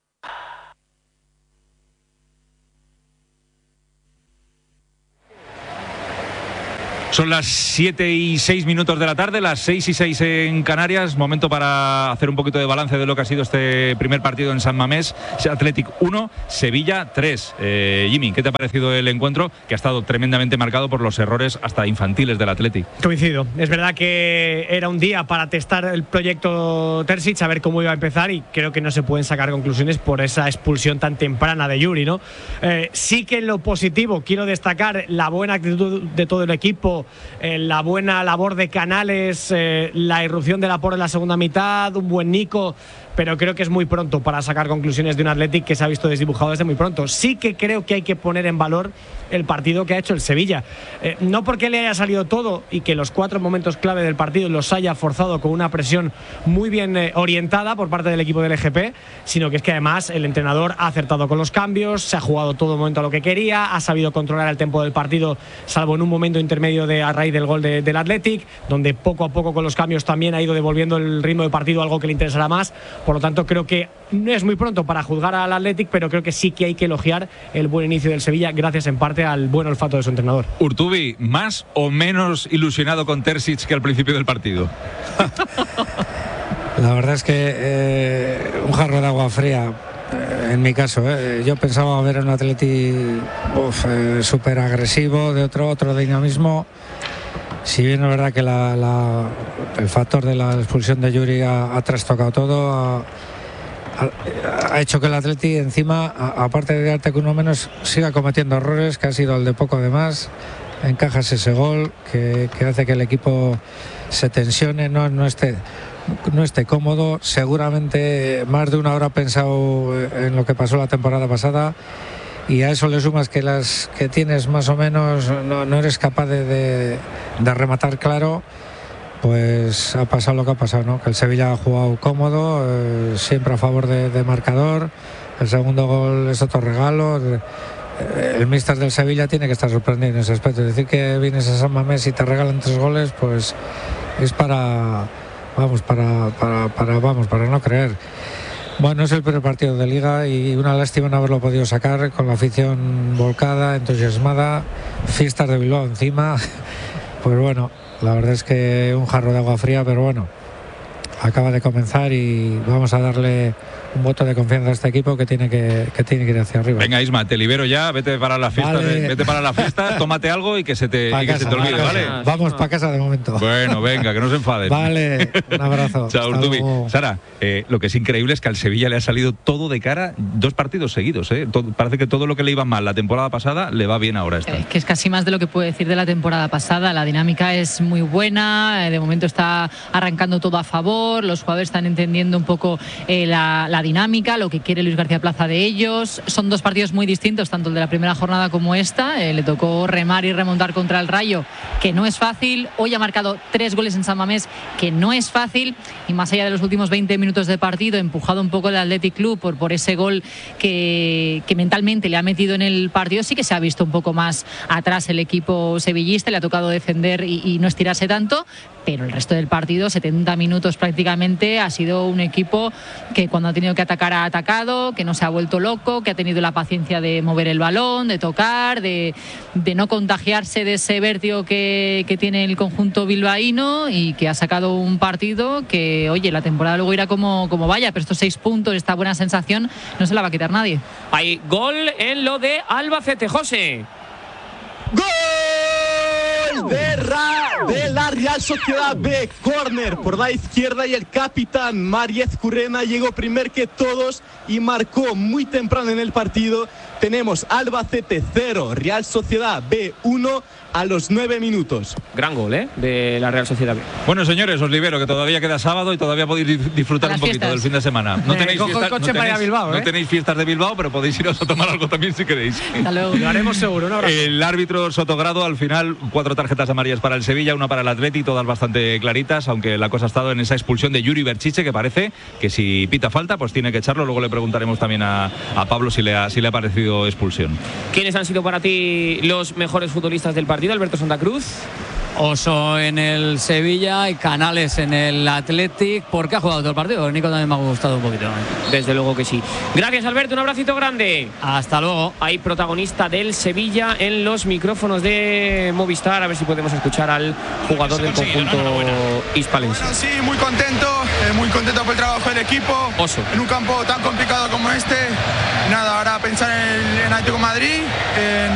Son las 7:06 de la tarde, las 6:06 en Canarias. Momento para hacer un poquito de balance de lo que ha sido este primer partido en San Mamés. Athletic 1, Sevilla 3. Jimmy, ¿qué te ha parecido el encuentro? Que ha estado tremendamente marcado por los errores hasta infantiles del Athletic. Coincido. Es verdad que era un día para testar el proyecto Terzic, a ver cómo iba a empezar, y creo que no se pueden sacar conclusiones por esa expulsión tan temprana de Yuri, ¿no? Sí que en lo positivo quiero destacar la buena actitud de todo el equipo, la buena labor de Canales, la irrupción de Laporte en la segunda mitad, un buen Nico, pero creo que es muy pronto para sacar conclusiones de un Athletic que se ha visto desdibujado desde muy pronto. Sí que creo que hay que poner en valor el partido que ha hecho el Sevilla. No porque le haya salido todo y que los 4 momentos clave del partido los haya forzado con una presión muy bien orientada por parte del equipo del EGP, sino que es que además el entrenador ha acertado con los cambios, se ha jugado todo momento a lo que quería, ha sabido controlar el tempo del partido, salvo en un momento intermedio a raíz del gol del Athletic, donde poco a poco con los cambios también ha ido devolviendo el ritmo de partido, algo que le interesará más. Por lo tanto, creo que no es muy pronto para juzgar al Athletic, pero creo que sí que hay que elogiar el buen inicio del Sevilla, gracias en parte al buen olfato de su entrenador. Urtubi, ¿más o menos ilusionado con Terzic que al principio del partido? La verdad es que un jarro de agua fría, en mi caso. Yo pensaba ver un Athletic súper agresivo, de otro dinamismo. Si bien es verdad que el factor de la expulsión de Yuri ha trastocado todo, ha hecho que el Athletic encima, aparte de darte con uno menos, siga cometiendo errores, que ha sido el de poco de más. Encajas ese gol que hace que el equipo se tensione, no esté cómodo. Seguramente más de una hora ha pensado en lo que pasó la temporada pasada, y a eso le sumas que las que tienes más o menos no eres capaz de rematar claro. Pues ha pasado lo que ha pasado, ¿no? Que el Sevilla ha jugado cómodo, siempre a favor de marcador. El segundo gol es otro regalo. El míster del Sevilla tiene que estar sorprendido en ese aspecto. Es decir, que vienes a San Mamés y te regalan 3 goles, pues es para no creer. Bueno, es el primer partido de Liga y una lástima no haberlo podido sacar, con la afición volcada, entusiasmada, fiestas de Bilbao encima. Pues bueno, la verdad es que un jarro de agua fría, pero bueno, acaba de comenzar y vamos a darle un voto de confianza a este equipo que tiene que ir hacia arriba. Venga, Isma, te libero ya, vete para la fiesta, vale. Vete para la fiesta, tómate algo y que se te olvide, ¿vale? Vamos para casa de momento. Bueno, venga, que no se enfaden. Vale, un abrazo. Chao, Urtubi. Sara, lo que es increíble es que al Sevilla le ha salido todo de cara 2 partidos seguidos, ¿eh? Parece que todo lo que le iba mal la temporada pasada le va bien ahora esta. Que es casi más de lo que puedo decir de la temporada pasada. La dinámica es muy buena, de momento está arrancando todo a favor, los jugadores están entendiendo un poco la dinámica, lo que quiere Luis García Plaza de ellos. Son 2 partidos muy distintos, tanto el de la primera jornada como esta. Le tocó remar y remontar contra el Rayo, que no es fácil. Hoy ha marcado 3 goles en San Mamés, que no es fácil, y más allá de los últimos 20 minutos de partido, empujado un poco el Athletic Club por ese gol que mentalmente le ha metido en el partido. Sí que se ha visto un poco más atrás el equipo sevillista, le ha tocado defender y no estirarse tanto, pero el resto del partido, 70 minutos prácticamente, ha sido un equipo que cuando ha tenido que atacar ha atacado, que no se ha vuelto loco, que ha tenido la paciencia de mover el balón, de tocar, de no contagiarse de ese vértigo que tiene el conjunto bilbaíno, y que ha sacado un partido que, oye, la temporada luego irá como vaya, pero estos 6 puntos, esta buena sensación, no se la va a quitar nadie. Hay gol en lo de Albacete, José. ¡Gol de la Real Sociedad B! Córner por la izquierda, y el capitán Mariez Currena llegó primero que todos y marcó muy temprano en el partido tenemos Albacete 0, Real Sociedad B 1 a los 9 minutos. Gran gol, de la Real Sociedad B. Bueno, señores, os libero, que todavía queda sábado y todavía podéis disfrutar un poquito del fin de semana. No tenéis no tenéis fiestas de Bilbao, pero podéis iros a tomar algo también si queréis. Hasta luego. Lo haremos seguro. Un abrazo. El árbitro Sotogrado, al final, 4 tarjetas amarillas para el Sevilla, una para el Atleti, todas bastante claritas, aunque la cosa ha estado en esa expulsión de Yuri Berchiche, que parece que si pita falta, pues tiene que echarlo. Luego le preguntaremos también a Pablo si le ha parecido expulsión. ¿Quiénes han sido para ti los mejores futbolistas del partido, Alberto Santa Cruz? Oso en el Sevilla y Canales en el Athletic, porque ha jugado todo el partido. Nico también me ha gustado un poquito. Desde luego que sí. Gracias, Alberto, un abracito grande. Hasta luego. Hay protagonista del Sevilla en los micrófonos de Movistar, a ver si podemos escuchar al jugador del conjunto hispalense. Bueno, sí, muy contento por el trabajo del equipo. Oso. En un campo tan complicado como este. Nada, ahora pensar en el Atlético de Madrid,